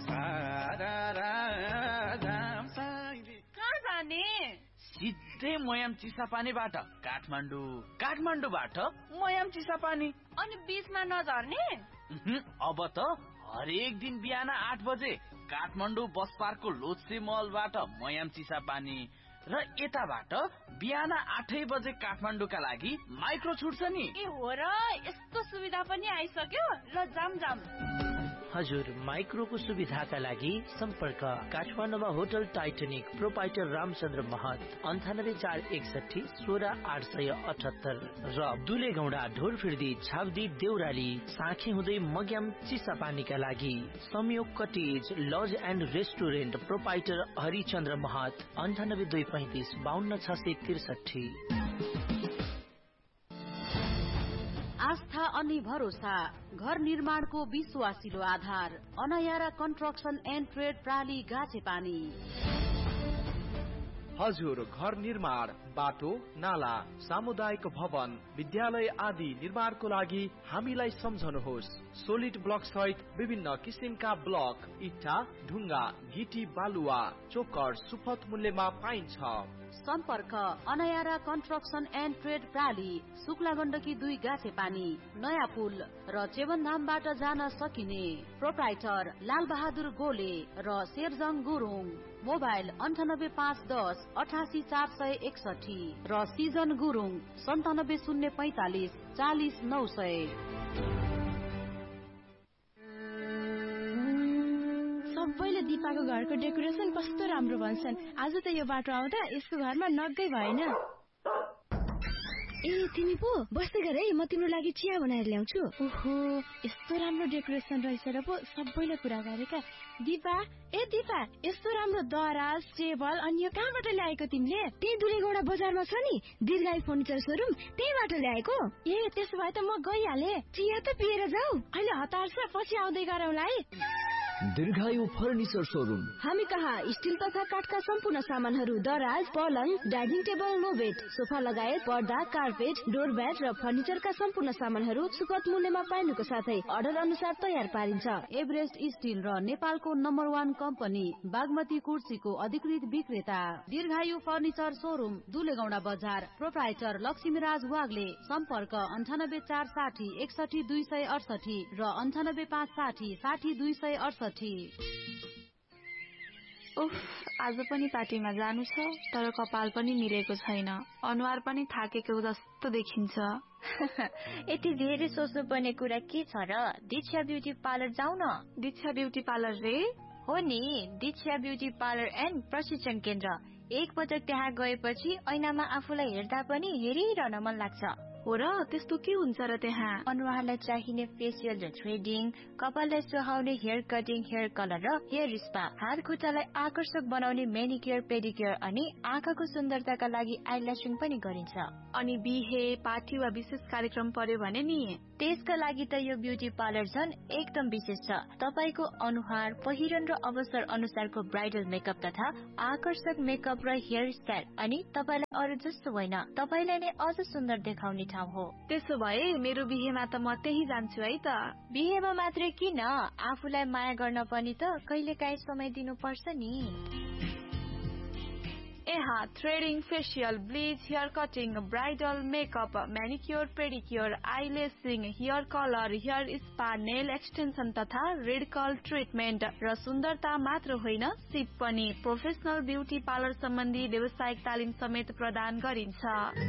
कहाँ जाने? सिधै मयाम चिसापानीबाट काठमाडौँ, काठमाडौँबाट मयाम चिसापानी। अनि बीचमा नझर्ने? अब त हरेक दिन बिहान आठ बजे काठमाडौँ बस पार्कको लोत्से मलबाट मयाम चिसापानी र यताबाट बिहान आठै बजे काठमाडौँका लागि माइक्रो छुट्छ नि। ए हो र, यस्तो सुविधा पनि आइसक्यो। ल जाम जाम। हजुर माइक्रोको सुविधाका लागि सम्पर्क काठमाडौँमा होटल टाइटनिक प्रोपाइटर रामचन्द्र महत अन्ठानब्बे चार एकसठी सोह्र आठ सय अठहत्तर र दुलेगौडा ढोरफिर्दी छाब्दी देउराली साँखे हुँदै मग्याम चिसापानीका लागि संयोग cottage laws and restaurant proprietor Harichandra महत अन्ठानब्बे दुई पैंतिस बाहन्न छ सय त्रिसठी। आस्था अनि भरोसा घर निर्माणको विश्वासिलो आधार अनयारा कन्स्ट्रक्सन एन्ड ट्रेड प्राली गाछेपानी। हजुर घर निर्माण बाटो नाला सामुदायिक भवन विद्यालय आदि निर्माणको लागि हामीलाई सम्झनुहोस्। सोलिड ब्लक सहित विभिन्न किसिमका ब्लक इट्टा ढुङ्गा गिटी बालुवा चोकर सुपथ मूल्यमा पाइन्छ। सम्पर्क अनयारा construction and trade प्राली Shukla Gandaki दुई गाछेपानी नयाँ पुल र चेवनधामबाट जान सकिने प्रोप्राइटर लाल बहादुर गोले र शेरजङ गुरुङ। मोबाइल अन्ठानब्बे पाँच दस अठासी चार सय एकसठी र सिजन गुरुङ सन्तानब्बे शून्य पैंतालिस चालिस नौ सय। सबैले दिपाको घरको डेकोरेसन कस्तो राम्रो भन्छन्। आज त यो बाटो आउँदा यसको घरमा नगै भएन। ए तिमी पो बस्दै गर है, म तिम्रो लागि चिया बनाएर ल्याउँछु। ओहो यस्तो राम्रो डेकोरेसन रहेछ र पो सबैले कुरा गरेका। दिपा ए दिपा यस्तो राम्रो दराज टेबल अनि यो कहाँबाट ल्याएको तिमीले? त्यही दुलेगौडा बजारमा छ नि दीर्घायु फर्निचर सोरुम, त्यहीबाट ल्याएको। ए त्यसो भए त म गइहाले। चिया त पिएर जाऊ, अहिले हतार छ, पछि आउँदै गरौँला है। दीर्घायु फर्निचर सोरुम हामी कहाँ स्टिल तथा काठका सम्पूर्ण सामानहरू दराज पलङ dining table no bed sofa लगायत पर्दा कार्पेट डोरम्याट र फर्निचरका सम्पूर्ण सामानहरू सुपथ मूल्यमा पाइनुको साथै अर्डर अनुसार तयार पारिन्छ। एभरेस्ट स्टिल र नेपालको नम्बर वान कम्पनी बागमती कुर्सीको अधिकृत विक्रेता दीर्घायु फर्निचर सोरुम दुलेगौडा बजार प्रोप्राइटर लक्ष्मीराज वाग्ले। सम्पर्क अन्ठानब्बे चार साठी एकसठी दुई सय अडसठी र अन्ठानब्बे पाँच साठी साठी दुई सय अडसठी। उफ आज पनि पार्टीमा जानु छ, तर कपाल पनि मिलेको छैन, अनुहार पनि थाकेको जस्तो देखिन्छ। यति धेरै सोच्नु पर्ने कुरा के छ र? दीक्षा ब्युटी पार्लर जाऊ न। दीक्षा ब्युटी पार्लर रे? हो नि, दीक्षा ब्युटी पार्लर एन्ड प्रशिक्षण केन्द्र। एक पटक त्यहाँ गएपछि ऐनामा आफूलाई हेर्दा पनि हेरिरहन मन लाग्छ। हो र, त्यस्तो के हुन्छ र त्यहाँ? अनुहारलाई चाहिने फेसियल र थ्रेडिङ, कपाललाई सुहाउने हेयर कटिङ, हेयर कलर र हेयर स्पा, हात खुट्टालाई आकर्षक बनाउने मेनिक्योर पेडिक्योर अनि आँखाको सुन्दरताका लागि आइल्यासिङ पनि गरिन्छ। अनि बिहे पार्टी वा विशेष कार्यक्रम पर्यो भने नि त्यसका लागि त यो ब्युटी पार्लर झन् एकदम विशेष छ। तपाईको अनुहार पहिरन र अवसर अनुसारको ब्राइडल मेकअप तथा आकर्षक मेकअप र हेयर स्टाइल अनि तपाईलाई अरू जस्तो होइन, तपाईलाई नै अझ सुन्दर देखाउने ठाउँ हो। त्यसो भए मेरो बिहेमा त म त्यही जान्छु है त। बिहेमा मात्रै किन, आफूलाई माया गर्न पनि त कहिलेकाहीँ समय दिनुपर्छ नि। यहाँ threading, facial, bleach, hair cutting, bridal makeup, म्यानिक्योर pedicure, आइलेसिङ, hair colour, hair spa, nail extension तथा रेड कर्ल ट्रिटमेन्ट र सुन्दरता मात्र होइन सिप पनि। प्रोफेसनल ब्युटी पार्लर सम्बन्धी व्यावसायिक तालिम समेत प्रदान गरिन्छ।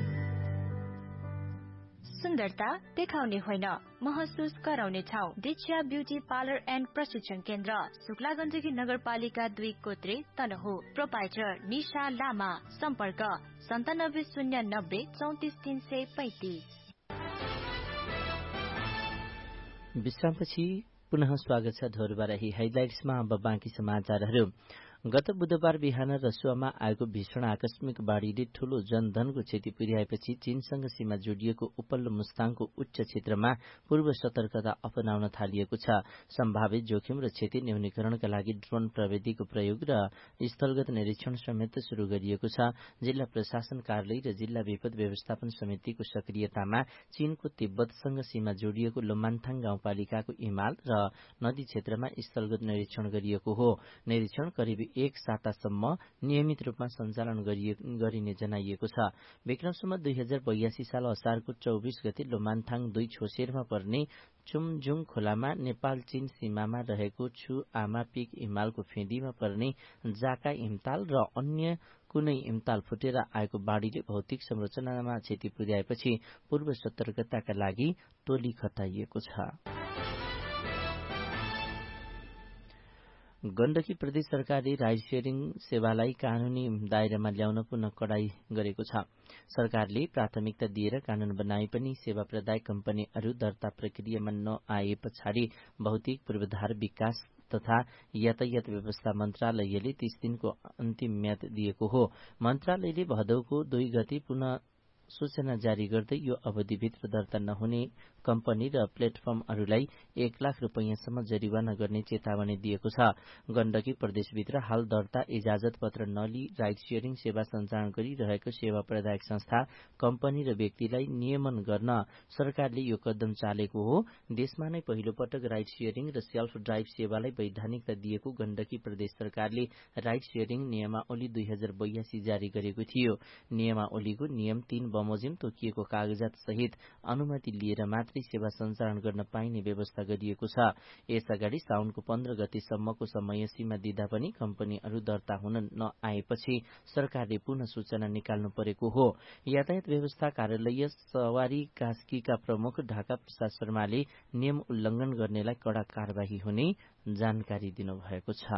सुन्दरता देखाउने होइन, महसुस गराउने ठाउँ दीक्षा ब्युटी पार्लर एन्ड प्रशिक्षण केन्द्र, शुक्ला गण्डकी नगरपालिका दुई कोत्रे तनहु। प्रोपाइटर निशा लामा। सम्पर्क सन्तानब्बे शून्य नब्बे चौतिस तीन सय पैंतिस। विश्रामपछि पुनः स्वागत छ धोरबाराही हाइलाइट्समा। अब बाँकी समाचारहरू। गत बुधबार बिहान रसुवामा आएको भीषण आकस्मिक बाढ़ीले ठूलो जनधनको क्षति पुर्याएपछि चीनसँग सीमा जोडिएको उपल्लो मुस्ताङको उच्च क्षेत्रमा पूर्व सतर्कता अपनाउन थालिएको छ। सम्भावित जोखिम र क्षति न्यूनीकरणका लागि ड्रोन प्रविधिको प्रयोग र स्थलगत निरीक्षण समेत शुरू गरिएको छ। जिल्ला प्रशासन कार्यालय र जिल्ला विपद व्यवस्थापन समितिको सक्रियतामा चीनको तिब्बतसँग सीमा जोडिएको लोमान्थाङ गाउँपालिकाको इमाल र नदी क्षेत्रमा स्थलगत निरीक्षण गरिएको हो। निरीक्षण करिब एक सातासम्म नियमित रूपमा सञ्चालन गरिने जनाइएको छ। विक्रमसम्म दुई हजार बयासी साल असारको चौबीस गते लोमान्थाङ दुई छोसेरमा पर्ने चुमजुङ खोलामा नेपाल चीन सीमामा रहेको छु आमा पिक इमालको फेदीमा पर्ने जाका इम्ताल र अन्य कुनै इम्ताल फुटेर आएको बाढ़ीले भौतिक संरचनामा क्षति पुर्याएपछि पूर्व सतर्कताका लागि टोली खटाइएको छ। गण्डकी प्रदेश सरकारले राइड सेयरिङ सेवालाई कानूनी दायरामा ल्याउन पुनः कडाई गरेको छ। सरकारले प्राथमिकता दिएर कानून बनाए पनि सेवा प्रदायक कम्पनीहरू दर्ता प्रक्रियामा नआए पछाडि भौतिक पूर्वाधार विकास तथा यातायात व्यवस्था मन्त्रालयले तीस दिनको अन्तिम म्याद दिएको हो। मन्त्रालयले भदौको दुई गते पुनः सूचना जारी गर्दै यो अवधिभित्र दर्ता नहुने कम्पनी र प्लेटफर्महरूलाई एक लाख रुपियाँसम्म जरिवाना गर्ने चेतावनी दिएको छ। गण्डकी प्रदेशभित्र हाल दर्ता इजाजत पत्र नलिई राइड सेयरिङ सेवा सञ्चालन गरिरहेको सेवा प्रदायक संस्था, कम्पनी र व्यक्तिलाई नियमन गर्न सरकारले यो कदम चालेको हो। देशमा नै पहिलो पटक राइड सेयरिङ र सेल्फ ड्राइभ सेवालाई वैधानिकता दिएको गण्डकी प्रदेश सरकारले राइड सेयरिङ नियमावली दुई हजार बयासी जारी गरेको थियो। नियमावलीको नियम तीन बमोजिम तोकिएको कागजात सहित अनुमति लिएर मात्र सेवा सञ्चालन गर्न पाइने व्यवस्था गरिएको छ। यस अगाडि साउनको पन्ध्र गतेसम्मको समय सीमा दिँदा पनि कम्पनीहरू दर्ता हुन नआएपछि सरकारले पुनः सूचना निकाल्नु परेको हो। यातायात व्यवस्था कार्यालय सवारी कास्कीका प्रमुख ढाका प्रसाद शर्माले नियम उल्लंघन गर्नेलाई कड़ा कार्यवाही हुने जानकारी दिनुभएको छ।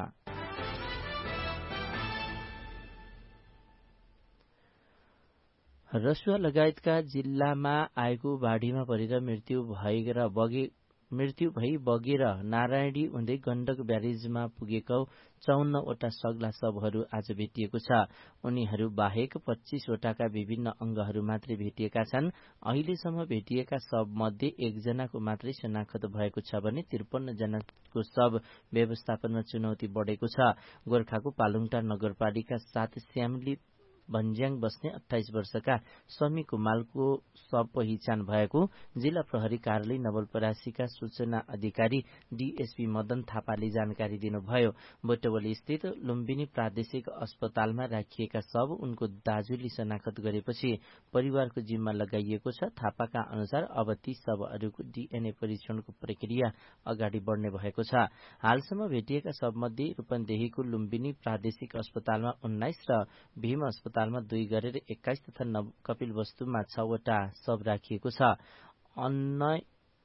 रसुवा लगायतका जिल्लामा आएको बाढ़ीमा परेर मृत्यु भएर बगे मृत्यु भई बगेर नारायणी हुँदै गण्डक ब्यारेजमा पुगेको चौन्नवटा सग्ला शवहरू आज भेटिएको छ। उनीहरू बाहेक पच्चीसवटाका विभिन्न अंगहरू मात्रै भेटिएका छन्। अहिलेसम्म भेटिएका शव मध्ये एकजनाको मात्रै शनाखत भएको छ भने त्रिपन्न जनाको शव व्यवस्थापनमा चुनौती बढ़ेको छ। गोर्खाको पालुङटार नगरपालिका सात श्यामली भन्ज्याङ बस्ने अठाइस वर्षका समी कुमालको शव पहिचान भएको जिल्ला प्रहरी कार्यालय नवलपरासीका सूचना अधिकारी डीएसपी मदन थापाले जानकारी दिनुभयो। बोटवली स्थित लुम्बिनी प्रादेशिक अस्पतालमा राखिएका शव उनको दाजुले शनाखत गरेपछि परिवारको जिम्मा लगाइएको छ। थापाका अनुसार अब ती शवहरूको डीएनए परीक्षणको प्रक्रिया अगाडि बढ्ने भएको छ। हालसम्म भेटिएका शवमध्ये रूपन्देहीको लुम्बिनी प्रादेशिक अस्पतालमा उन्नाइस र भीम अस्पतालमा दुई गरेर एक्काइस तथा कपिल वस्तुमा छवटा शव राखिएको छ। अन्य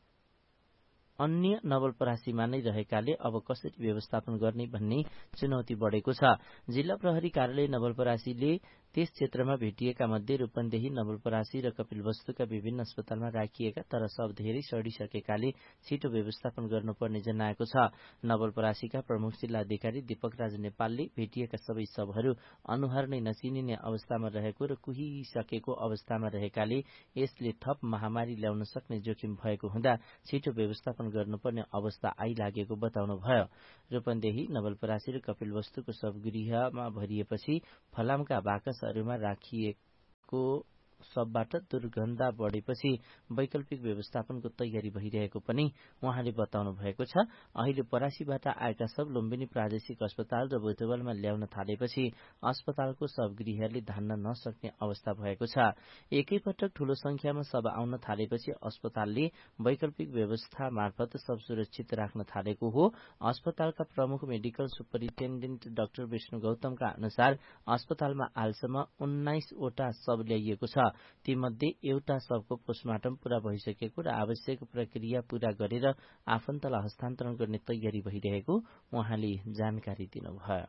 अन्य नवलपरासीमा नै रहेकाले अब कसरी व्यवस्थापन गर्ने भन्ने चुनौती बढ़ेको छ। जिल्ला प्रहरी कार्यालय नवलपरासीले त्यस क्षेत्रमा भेटिएका मध्ये रूपन्देही, नवलपरासी र कपिलवस्तुका विभिन्न अस्पतालमा राखिएका तर शव धेरै सडिसकेकाले छिटो व्यवस्थापन गर्नुपर्ने जनाएको छ। नवलपरासीका प्रमुख जिल्ला अधिकारी दीपक राज नेपालले भेटिएका सबै शवहरू अनुहार नै नचिनिने अवस्थामा रहेको र कुहिसकेको अवस्थामा रहेकाले यसले थप महामारी ल्याउन सक्ने जोखिम भएको हुँदा छिटो व्यवस्थापन गर्नुपर्ने अवस्था आइलागेको बताउनुभयो। रूपन्देही, नवलपरासी र कपिलवस्तुको शवगृहमा भरिएपछि फलामका बाकसहरूमा राखिएको शवबाट दुर्गन्ध बढेपछि वैकल्पिक व्यवस्थापनको तयारी भइरहेको पनि उहाँले बताउनु भएको छ। अहिले परासीबाट आएका शव लुम्बिनी प्रादेशिक अस्पताल र बोटवलमा ल्याउन थालेपछि अस्पतालको शवगृहले धान्न नसक्ने अवस्था भएको छ। एकैपटक ठूलो संख्यामा शव आउन थालेपछि अस्पतालले वैकल्पिक व्यवस्था मार्फत शव सुरक्षित राख्न थालेको हो। अस्पतालका प्रमुख मेडिकल सुपरिन्टेन्डेन्ट डाक्टर विष्णु गौतमका अनुसार अस्पतालमा हालसम्म उन्नाइसवटा शव ल्याइएको छ। तीमध्ये एउटा शवको पोस्टमार्टम पूरा भइसकेको र आवश्यक प्रक्रिया पूरा गरेर आफन्तलाई हस्तान्तरण गर्ने तयारी भइरहेको उहाँले जानकारी दिनुभयो।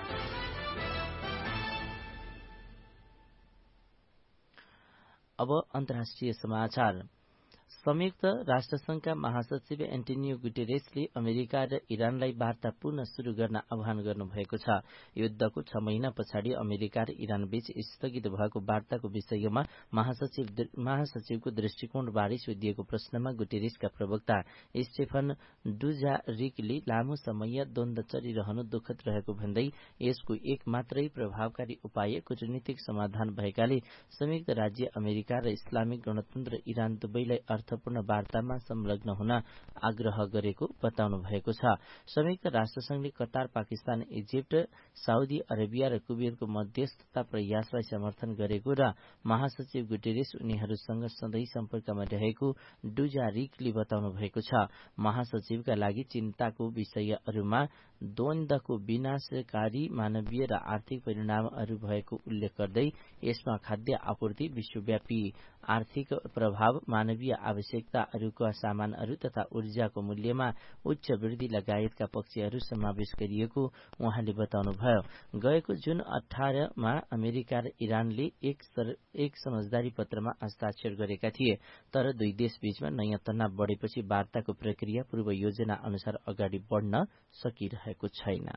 अब अन्तर्राष्ट्रिय समाचार। संयुक्त राष्ट्रसंघका महासचिव एन्टोनियो गुटेरेसले अमेरिका र इरानलाई वार्ता पुनः शुरू गर्न आह्वान गर्नुभएको छ। युद्धको छ महिना पछाडि अमेरिका र इरान बीच स्थगित भएको वार्ताको विषयमा महासचिव महासचिवको दृष्टिकोणबारे सोधिएको प्रश्नमा गुटेरेसका प्रवक्ता स्टेफन डुजारिकले लामो समय द्वन्द्व चलिरहनु दुःखद रहेको भन्दै यसको एक मात्रै प्रभावकारी उपाय कूटनीतिक समाधान भएकाले संयुक्त राज्य अमेरिका र इस्लामिक गणतन्त्र इरान दुवैलाई अर्थपूर्ण वार्तामा संलग्न हुन आग्रह गरेको बताउनु भएको छ। संयुक्त राष्ट्रसंघले Qatar, Pakistan, Egypt, Saudi Arabia र कुवेतको मध्यस्थता प्रयासलाई समर्थन गरेको र महासचिव गुटेरेस उनीहरूसँग सधैँ सम्पर्कमा रहेको डुजारिकले बताउनु भएको छ। महासचिवका लागि चिन्ताको विषयहरूमा द्वन्द्वको विनाशकारी मानवीय र आर्थिक परिणामहरू भएको उल्लेख गर्दै यसमा खाद्य आपूर्ति, विश्वव्यापी आर्थिक प्रभाव, मानवीय आवश्यकताहरूका सामानहरू तथा ऊर्जाको मूल्यमा उच्च वृद्धि लगायतका पक्षहरू समावेश गरिएको उहाँले बताउनुभयो। गएको जुन अठारमा अमेरिका र इरानले एक, सर, एक समझदारी पत्रमा हस्ताक्षर गरेका थिए, तर दुई देशबीचमा नयाँ तनाव बढेपछि वार्ताको प्रक्रिया पूर्व योजना अनुसार अगाडि बढ्न सकिरहेको छैन।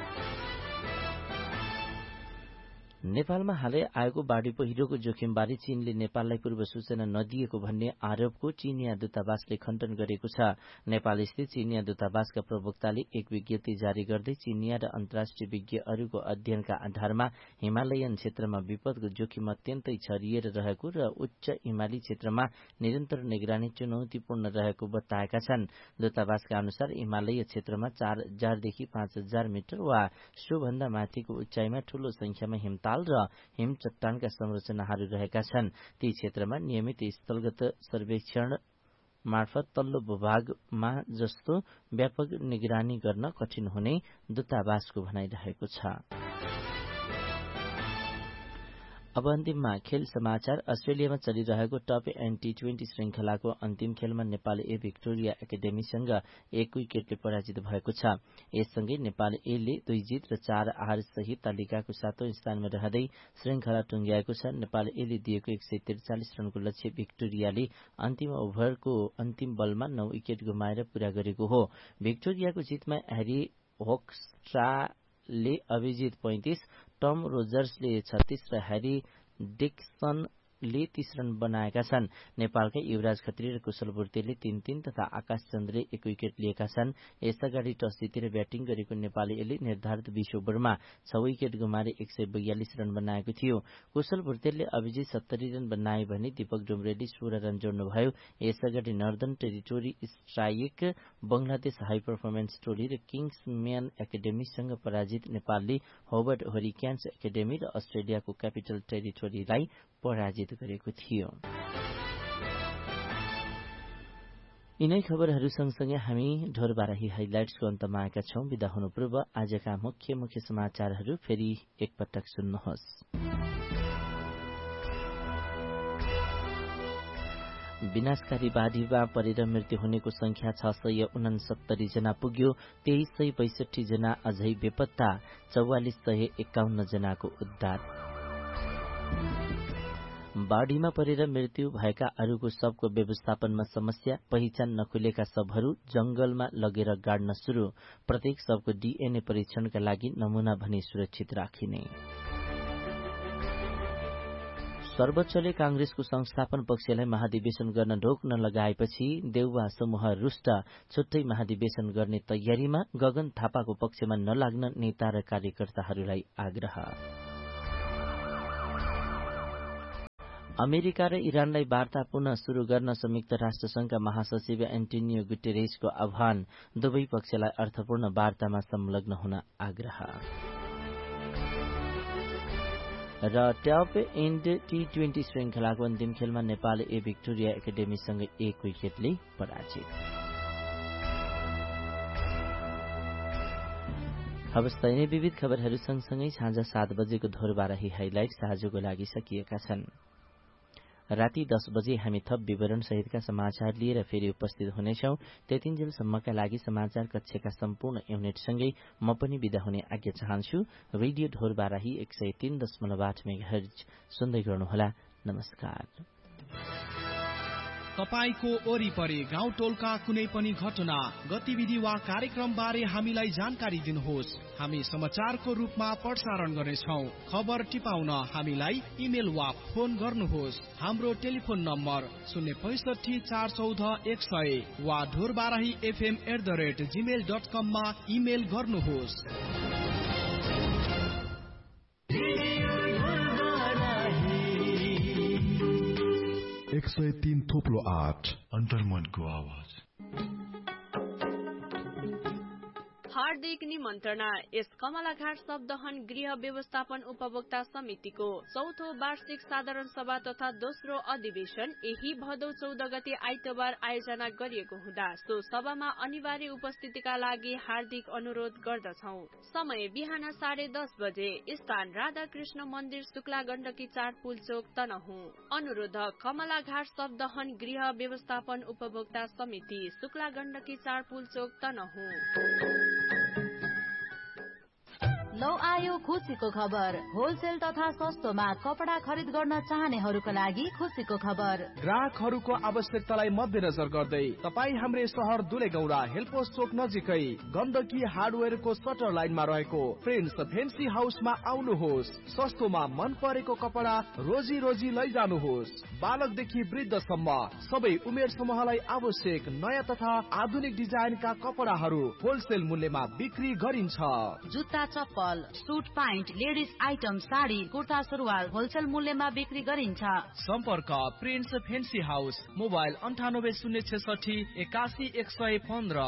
नेपालमा हालै आएको बाढ़ी पहिरोको जोखिमबारे चीनले नेपाललाई पूर्व सूचना नदिएको भन्ने आरोपको चीनिया दूतावासले खण्डन गरेको छ। नेपालस्थित चीनिया दूतावासका प्रवक्ताले एक विज्ञप्ति जारी गर्दै चीनिया र अन्तर्राष्ट्रिय विज्ञहरूको अध्ययनका आधारमा हिमालयन क्षेत्रमा विपदको जोखिम अत्यन्तै छरिएर रहेको र उच्च हिमाली क्षेत्रमा निरन्तर निगरानी चुनौतीपूर्ण रहेको बताएका छन्। दूतावासका अनुसार हिमालय क्षेत्रमा चार हजारदेखि पाँच हजार मिटर वा सोभन्दा माथिको उचाइमा ठूलो संख्यामा हिमताल र हिम चट्टानका संरचनाहरू रहेका छन्। ती क्षेत्रमा नियमित स्थलगत सर्वेक्षण मार्फत तल्लो भूभागमा जस्तो व्यापक निगरानी गर्न कठिन हुने दूतावासको भनाइरहेको छ। अब अन्तिममा खेल समाचार। अस्ट्रेलियामा चलिरहेको टप एन्ड टी ट्वेन्टी श्रृंखलाको अन्तिम खेलमा नेपाल ए भिक्टोरिया एकाडेमीसँग एक विकेटले पराजित भएको छ। यससँगै नेपाल ए ले दुई जित र चार हार सहित तालिकाको सातौं स्थानमा रहँदै श्रृंखला टुंग्याएको छ। नेपाल ए ले दिएको एक सय त्रिचालिस रनको लक्ष्य भिक्टोरियाले अन्तिम ओभरको अन्तिम बलमा नौ विकेट गुमाएर पूरा गरेको हो। भिक्टोरियाको जितमा ह्यारी होक्स्ट्राले अभिजित पैंतिस, टम रोजर्सले छत्तीस र ह्यारी डिक्सनले तीस रन बनाएका छन्। नेपालका युवराज खत्री र कुशल बुर्तेले तीन तीन तथा आकाश चन्द्रले एक विकेट लिएका छन्। यसअगाडि टस जितेर ब्याटिङ गरेको नेपालीले निर्धारित बीस ओभरमा छ विकेट गुमाएर एक सय बयालिस रन बनाएको थियो। कुशल बुर्तेलले अभिजित सत्तरी रन बनाए भने दीपक डुम्रेले सोह्र run जोड्नुभयो। यसअगाडि northern territory strike, Bangladesh high performance टोली र किङ्स म्यान एकाडेमीसँग पराजित नेपालले होबर्ट हरिकेन्स एकाडेमी र अस्ट्रेलियाको क्यापिटल टेरिटोरीलाई पराजित गरेको थियो। यिनै खबरहरू सँगसँगै हामी ढोरबाराही हाइलाइट्सको अन्तमा आएका छौं। विदा हुनु पूर्व आजका मुख्य मुख्य समाचारहरू फेरि एकपटक सुन्नुहोस्। विनाशकारी बाढ़ीमा परेर मृत्यु हुनेको संख्या छ सय उनसत्तरी जना पुग्यो। तेइस सय बैसठी जना अझै बेपत्ता, चौवालिस सय एकाउन्न जनाको उद्धार। बाढ़ीमा परेर मृत्यु भएकाहरूको शवको व्यवस्थापनमा समस्या, पहिचान नखुलेका शवहरू जंगलमा लगेर गाड्न शुरू। प्रत्येक शवको डीएनए परीक्षणका लागि नमूना भने सुरक्षित राखिने। सर्वोच्चले कांग्रेसको संस्थापन पक्षलाई महाधिवेशन गर्न रोक्न लगाएपछि देउवा समूह रुष्ट, छुट्टै महाधिवेशन गर्ने तयारीमा। गगन थापाको पक्षमा नलाग्न नेता र कार्यकर्ताहरूलाई आग्रह। अमेरिका र इरानलाई वार्ता पुनः शुरू गर्न संयुक्त राष्ट्रसंघका महासचिव एन्टोनियो गुटेरेसको आह्वान। दुवै पक्षलाई अर्थपूर्ण वार्तामा संलग्न हुन आग्रह। र टप एन्ड टी ट्वेन्टी श्रृंखलाको अन्तिम खेलमा नेपाल ए भिक्टोरिया एकाडेमीसँग एक विकेटले पराजित। हवस् त यिनै विविध खबरहरू सँगसँगै साँझ सात बजेको ढोरबाराही हाइलाइट्स आजको लागि सकिएका छन्। राति दस बजे हामी थप विवरण सहितका समाचार लिएर फेरि उपस्थित हुनेछौं। त्यतिन्जेलसम्मका लागि समाचार कक्षका सम्पूर्ण युनिटसँगै म पनि विदा हुने आज्ञा चाहन्छु। रेडियो ढोरबाराही एक सय तीन दशमलव आठ मेगाहर्ज सुन्दै गर्नुहोला। नमस्कार। तपाईको वरिपरि गाउँ टोलका कुनै पनि घटना, गतिविधि वा कार्यक्रम बारे हामीलाई जानकारी दिनुहोस्। हामी समाचारको रूपमा प्रसारण गर्नेछौं। खबर टिपाउन हामीलाई इमेल वा फोन गर्नुहोस्। हाम्रो टेलिफोन नम्बर शून्य पैसठी चार चौध एक सय वा Dhorbarahi FM at the rate Gmail dot कममा इमेल गर्नुहोस्। एक सय तीन थोप्लो आठ अन्तर्मनको आवाज। हार्दिक निमन्त्रणा यस कमलाघाट शब्दहन गृह व्यवस्थापन उपभोक्ता समितिको चौथो वार्षिक साधारण सभा तथा दोस्रो अधिवेशन यही भदौ चौध गते आइतबार आयोजना गरिएको हुँदा सो सभामा अनिवार्य उपस्थितिका लागि हार्दिक अनुरोध गर्दछौ। समय बिहान साढे दस बजे, स्थान राधा कृष्ण मन्दिर शुक्ला गण्डकी चार पुलचोक तनहुँ। अनुरोधक कमलाघाट शब्दहन गृह व्यवस्थापन उपभोक्ता समिति शुक्ला गण्डकी चार पुलचोक तनहुँ। लौ आयो खुसीको खबर। होलसेल तथा सस्तोमा कपडा खरिद गर्न चाहनेहरूका लागि खुसीको खबर। ग्राहकहरूको आवश्यकतालाई मध्यनजर गर्दै तपाईँ हाम्रै सहर दुलेगौडा हेलपोस्ट चोक नजिकै गण्डकी हार्डवेयरको सटर लाइनमा रहेको प्रिन्स फेन्सी हाउसमा आउनुहोस्। सस्तोमा मन परेको कपडा रोजी रोजी लैजानुहोस्। बालकदेखि वृद्धसम्म सबै उमेर समूहलाई आवश्यक नयाँ तथा आधुनिक डिजाइनका कपडाहरू होलसेल मूल्यमा बिक्री गरिन्छ। जुत्ता, चप्पल, suit, pant, ladies item, sari, kurta, सुरुवाल होलसेल मूल्यमा बिक्री गरिन्छ। सम्पर्क प्रिन्स फेन्सी हाउस, मोबाइल अन्ठानब्बे शून्य छेसठी एकासी एक सय पन्ध्र।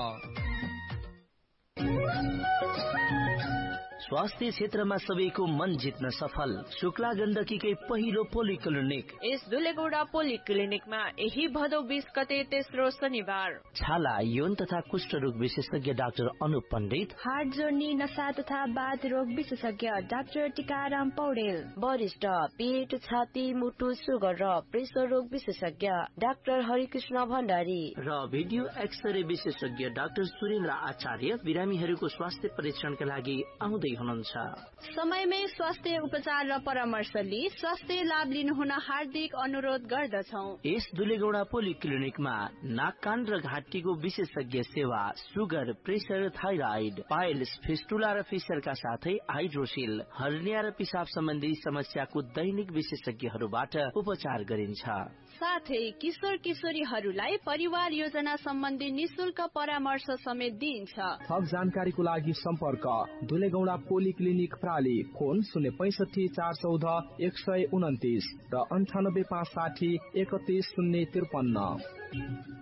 स्वास्थ्य क्षेत्रमा सबैको मन जित्न सफल शुक्ला गण्डकीकै पहिलो पोलिक्लिनिक। यस दुलेगौडा पोलिक्लिनिकमा यही भदौ बीस गते तेस्रो शनिबार छाला, यौन तथा कुष्ठ रोग विशेषज्ञ डाक्टर अनुप पण्डित, हार्ट जोर्नी, नसा तथा बाथ रोग विशेषज्ञ डाक्टर टिकाराम पौडेल, वरिष्ठ पेट, छाती, मुटु, सुगर र प्रेसर रोग विशेषज्ञ डाक्टर हरिकृष्ण भण्डारी र भिडियो एक्सरे विशेषज्ञ डाक्टर सुरेन्द्र आचार्य बिरामीहरूको स्वास्थ्य परीक्षणका लागि आउँदै हुनुहुन्छ। समयमै स्वास्थ्य उपचार र परामर्श लिई स्वास्थ्य लाभ लिनुहुन हार्दिक अनुरोध गर्दछौ। यस दुलेगौडा पोलिक्लिनिकमा नाक, कान र घाँटीको विशेषज्ञ सेवा, sugar, pressure, thyroid, piles, fistula र फिसरका साथै हाइड्रोसिल, हर्निया र पिसाब सम्बन्धी समस्याको दैनिक विशेषज्ञहरूबाट उपचार गरिन्छ। साथै किशोर किशोरीहरूलाई परिवार योजना सम्बन्धी निशुल्क परामर्श समेत दिइन्छ। थप जानकारीको लागि सम्पर्क दुलेगौडा पोलिक्लिनिक प्राली, फोन शून्य पैसठी चार चौध एक सय उन्तिस र अन्ठानब्बे पाँच साठी एकतिस शून्य त्रिपन्न।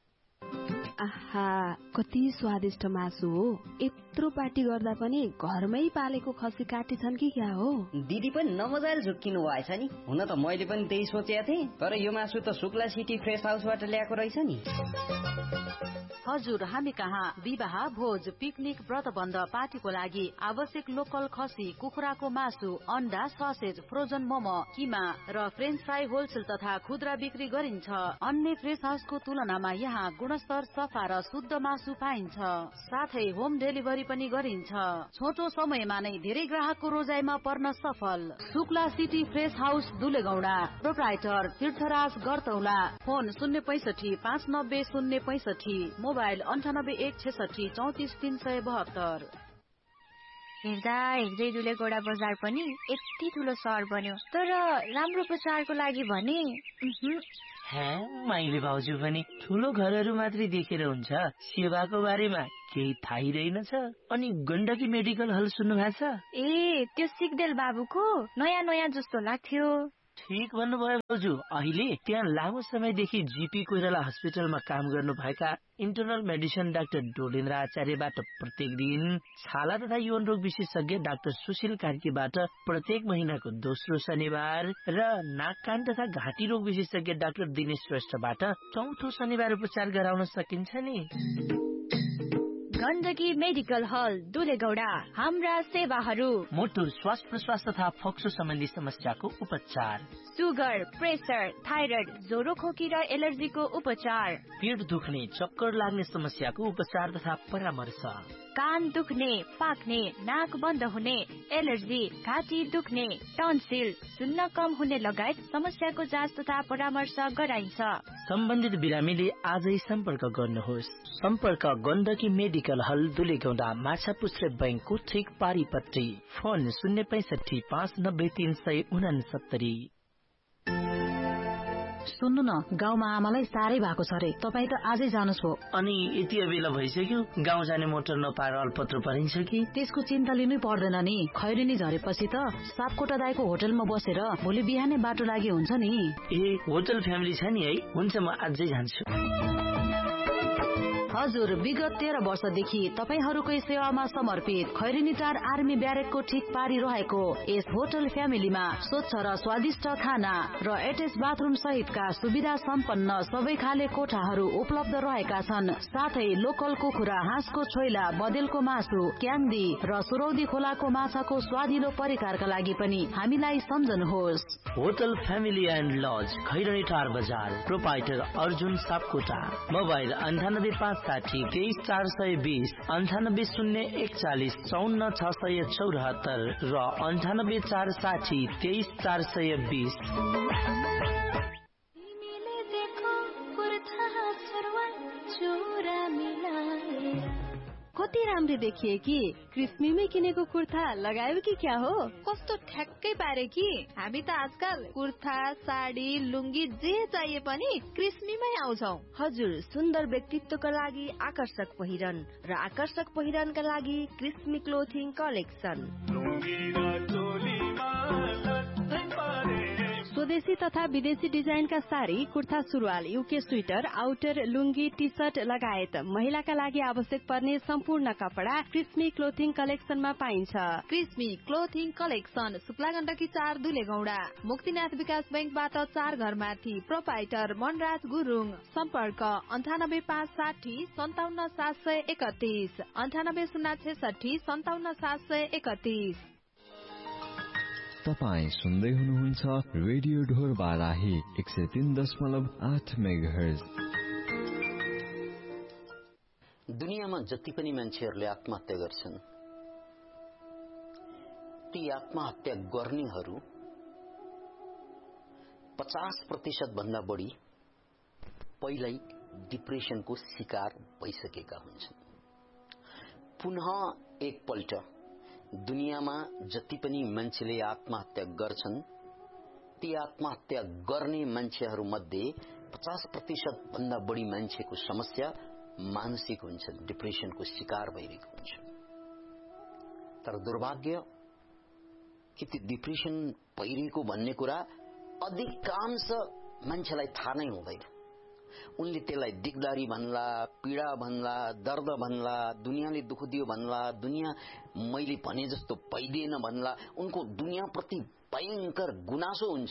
आहा, कति स्वादिष्ट मासु हो। यत्रो पार्टी गर्दा पनि घरमै पालेको खसी काटी छन् कि क्या हो? दिदी पनि नमजाले झुक्किनु भएछ नि। हुन त मैले पनि त्यही सोचेको थिएँ, तर यो मासु त शुक्ला सिटी फ्रेस हाउसबाट ल्याएको रहेछ नि। हजुर, हामी कहाँ विवाह, भोज, पिकनिक, व्रतबन्ध, पार्टीको लागि आवश्यक लोकल खसी, कुखुराको मासु, अन्डा, ससेज, फ्रोजन मोमो, किमा र फ्रेन्च फ्राई होलसेल तथा खुद्रा बिक्री गरिन्छ। अन्य फ्रेस हाउसको तुलनामा यहाँ गुणस्तर, सफा र शुद्ध मासु पाइन्छ। साथै होम डेलिभरी पनि गरिन्छ। छोटो समयमा नै धेरै ग्राहकको रोजाइमा पर्न सफल Shukla city fresh house दुलेगौडा। Proprietor तीर्थराज गरतौला। फोन शून्य पैसठी पाँच नब्बे शून्य पैसठी, मोबाइल अन्ठानब्बे एक छेसठी चौतिस तीन सय बहत्तर। हेर्दा हेर्दै दुलेगौडा बजार पनि यति ठुलो सहर बन्यो, तर राम्रो प्रचारको लागि भने माइली भाउजू पनि ठुलो घरहरू मात्रै देखेर हुन्छ, सेवाको बारेमा केही थाहै रहेनछ। अनि गण्डकी मेडिकल हल सुन्नु भएको छ? ए, त्यो सिग्देल बाबुको नयाँ नयाँ जस्तो लाग्थ्यो। ठिक भन्नुभयो भाउजू। अहिले त्यहाँ लामो समयदेखि जीपी कोइराला हस्पिटलमा काम गर्नु भएका इन्टरनल मेडिसिन डाक्टर डोलेन्द्र आचार्यबाट प्रत्येक दिन, छाला तथा यौन रोग विशेषज्ञ डाक्टर सुशील कार्कीबाट प्रत्येक महिनाको दोस्रो शनिबार र नाक, कान तथा घाँटी रोग विशेषज्ञ डाक्टर दिनेश श्रेष्ठबाट चौथो शनिबार उपचार गराउन सकिन्छ नि। गण्डकी मेडिकल हल दुलेगौडा। हाम्रा सेवाहरू: मुटु, श्वास प्रश्वास तथा फोक्सो सम्बन्धी समस्याको उपचार, सुगर, प्रेसर, थाइराइड, ज्वरो, खोकी र एलर्जीको उपचार, पेट दुख्ने, चक्कर लाग्ने समस्याको उपचार तथा परामर्श, कान दुख्ने, पाक्ने, नाक बन्द हुने, एलर्जी, घाँटी दुख्ने, टन्सिल, सुन्न कम हुने लगायत समस्याको जाँच तथा परामर्श गराइन्छ। सम्बन्धित बिरामीले आजै सम्पर्क गर्नुहोस्। सम्पर्क गण्डकी मेडिकल हल दुलेगौडा, माछापुच्छ्रे बैंकको ठिक पारिपट्टि। फोन शून्य पैसठी पाँच नब्बे तीन सय उनासत्तरी। सुन्नु न, गाउँमा आमालाई साह्रै भएको छ रे, तपाईँ त आजै जानुहोस् हो। अनि यति बेला भइसक्यो, गाउँ जाने मोटर नपाएर अल्पत्र परिन्छ कि? त्यसको चिन्ता लिनै पर्दैन नि। खैरेनी झरेपछि त सापकोटा दाइको होटलमा बसेर भोलि बिहानै बाटो लागि हुन्छ नि। ए, होटल फ्यामिली छ नि है? हुन्छ, म आजै जान्छु। हजुर, विगत तेह्र वर्षदेखि तपाईहरूकै सेवामा समर्पित खैरेनीटार आर्मी ब्यारेकको ठिक पारी रहेको यस होटल फ्यामिलीमा स्वच्छ र स्वादिष्ट खाना र एटेच बाथरुम सहितका सुविधा सम्पन्न सबै खाले कोठाहरू उपलब्ध रहेका छन्। साथै लोकल कुखुरा, हाँसको छोइला, बदेलको मासु, क्याङ्दी र सुरौदी खोलाको माछाको स्वादिलो परिकारका लागि पनि हामीलाई सम्झनुहोस्। होटल फ्यामिली एन्ड लज, खैरनीटार बजार, प्रोपाइटर अर्जुन सापकोटा। मोबाइल अन्ठानब्बे पाँच साठी तेइस चार सय बीस, अन्ठानब्बे शून्य एकचालिस चौन्न छ सय चौरात्तर र अन्ठानब्बे चार साठी तेइस चार सय बीस। कति राम्री देखिए कि क्रिस्मीमै किनेको कुर्ता लगायो कि क्या हो? कस्तो ठ्याक्कै पारे कि हामी त आजकल कुर्ता, साडी, लुङ्गी जे चाहिए पनि क्रिस्मीमै आउँछौ। हजुर, सुन्दर व्यक्तित्वका लागि आकर्षक पहिरन र आकर्षक पहिरनका लागि क्रिस्मी क्लोथिङ कलेक्सन। स्वदेशी तथा विदेशी डिजाइनका साडी, कुर्ता, सुरुवाल, युके स्वेटर, आउटर, लुङ्गी, टी शर्ट लगायत महिलाका लागि आवश्यक पर्ने सम्पूर्ण कपडा क्रिस्मी क्लोथिङ कलेक्सनमा पाइन्छ। क्रिस्मी क्लोथिङ कलेक्सन, शुक्ला गण्डकी चार दुलेगौडा, मुक्तिनाथ विकास बैंकबाट चार घर माथि, प्रोपाइटर मनराज गुरुङ। सम्पर्क अन्ठानब्बे पाँच साठी सन्ताउन्न सात सय एकतिस, अन्ठानब्बे शून्य छेसठी सन्ताउन्न सात सय एकतिस। तपाईँ सुन्दै हुनुहुन्छ रेडियो ढोर बाराही एक सय तीन दशमलव आठ मेगाहर्ज। दुनियाँमा जति पनि मान्छेहरूले आत्महत्या गर्छन्, ती आत्महत्या गर्नेहरू पचास प्रतिशत भन्दा बढी पहिल्यै डिप्रेसनको शिकार भइसकेका हुन्छन्। पुनः एकपल्ट दुनियाँमा जति पनि मान्छेले आत्महत्या गर्छन्, ती आत्महत्या गर्ने मान्छेहरू मध्ये पचास प्रतिशत भन्दा बढी मान्छेको समस्या मानसिक हुन्छ, डिप्रेसनको शिकार भइरहेको हुन्छ। तर दुर्भाग्य कि ती डिप्रेसन भइरहेको भन्ने कुरा अधिकांश मान्छेलाई थाहा नै हुँदैन। उनले त्यसलाई दिगदारी भन्ला, पीडा भन्ला, दर्द भन्ला, दुनियाँले दुःख दियो भन्ला, दुनियाँ मैले भने जस्तो भइदिएन भन्ला, उनको दुनियाँप्रति भयंकर गुनासो हुन्छ।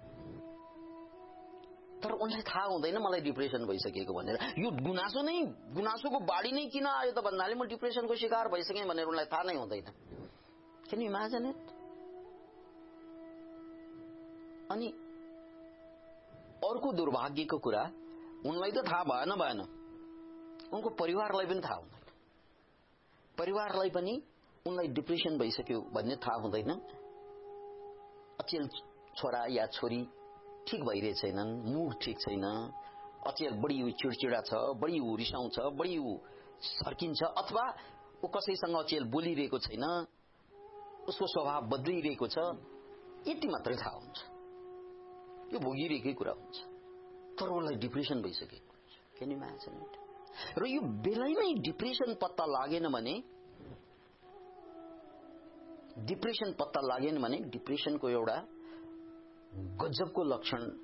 तर उनलाई थाहा हुँदैन मलाई डिप्रेसन भइसकेको भनेर। यो गुनासो नै गुनासोको बाढी नै किन आयो त भन्नाले म डिप्रेसनको शिकार भइसकेँ भनेर उनलाई थाहा नै हुँदैन। Can you imagine it? अनि अर्को दुर्भाग्यको कुरा, उनलाई त थाहा भएन भएन उनको परिवारलाई पनि थाहा हुँदैन। परिवारलाई पनि उनलाई डिप्रेसन भइसक्यो भन्ने थाहा हुँदैन। अचेल छोरा या छोरी ठीक भइरहेको छैनन्, मुड ठीक छैन, अचेल बढी चिडचिडा छ, बढी रिसाउँछ, बढी सर्किन्छ, अथवा ऊ कसैसँग अचेल बोलिरहेको छैन, उसको स्वभाव बदलिरहेको छ, यति मात्रै थाहा हुन्छ। यो भोगिरहेकै कुरा हुन्छ। तर उनलाई डिप्रेसन भइसकेको हुन्छ। Can you imagine it? र यो बेलैमै डिप्रेसन पत्ता लागेन भने डिप्रेसन पत्ता लागेन भने डिप्रेसनको एउटा गजबको लक्षण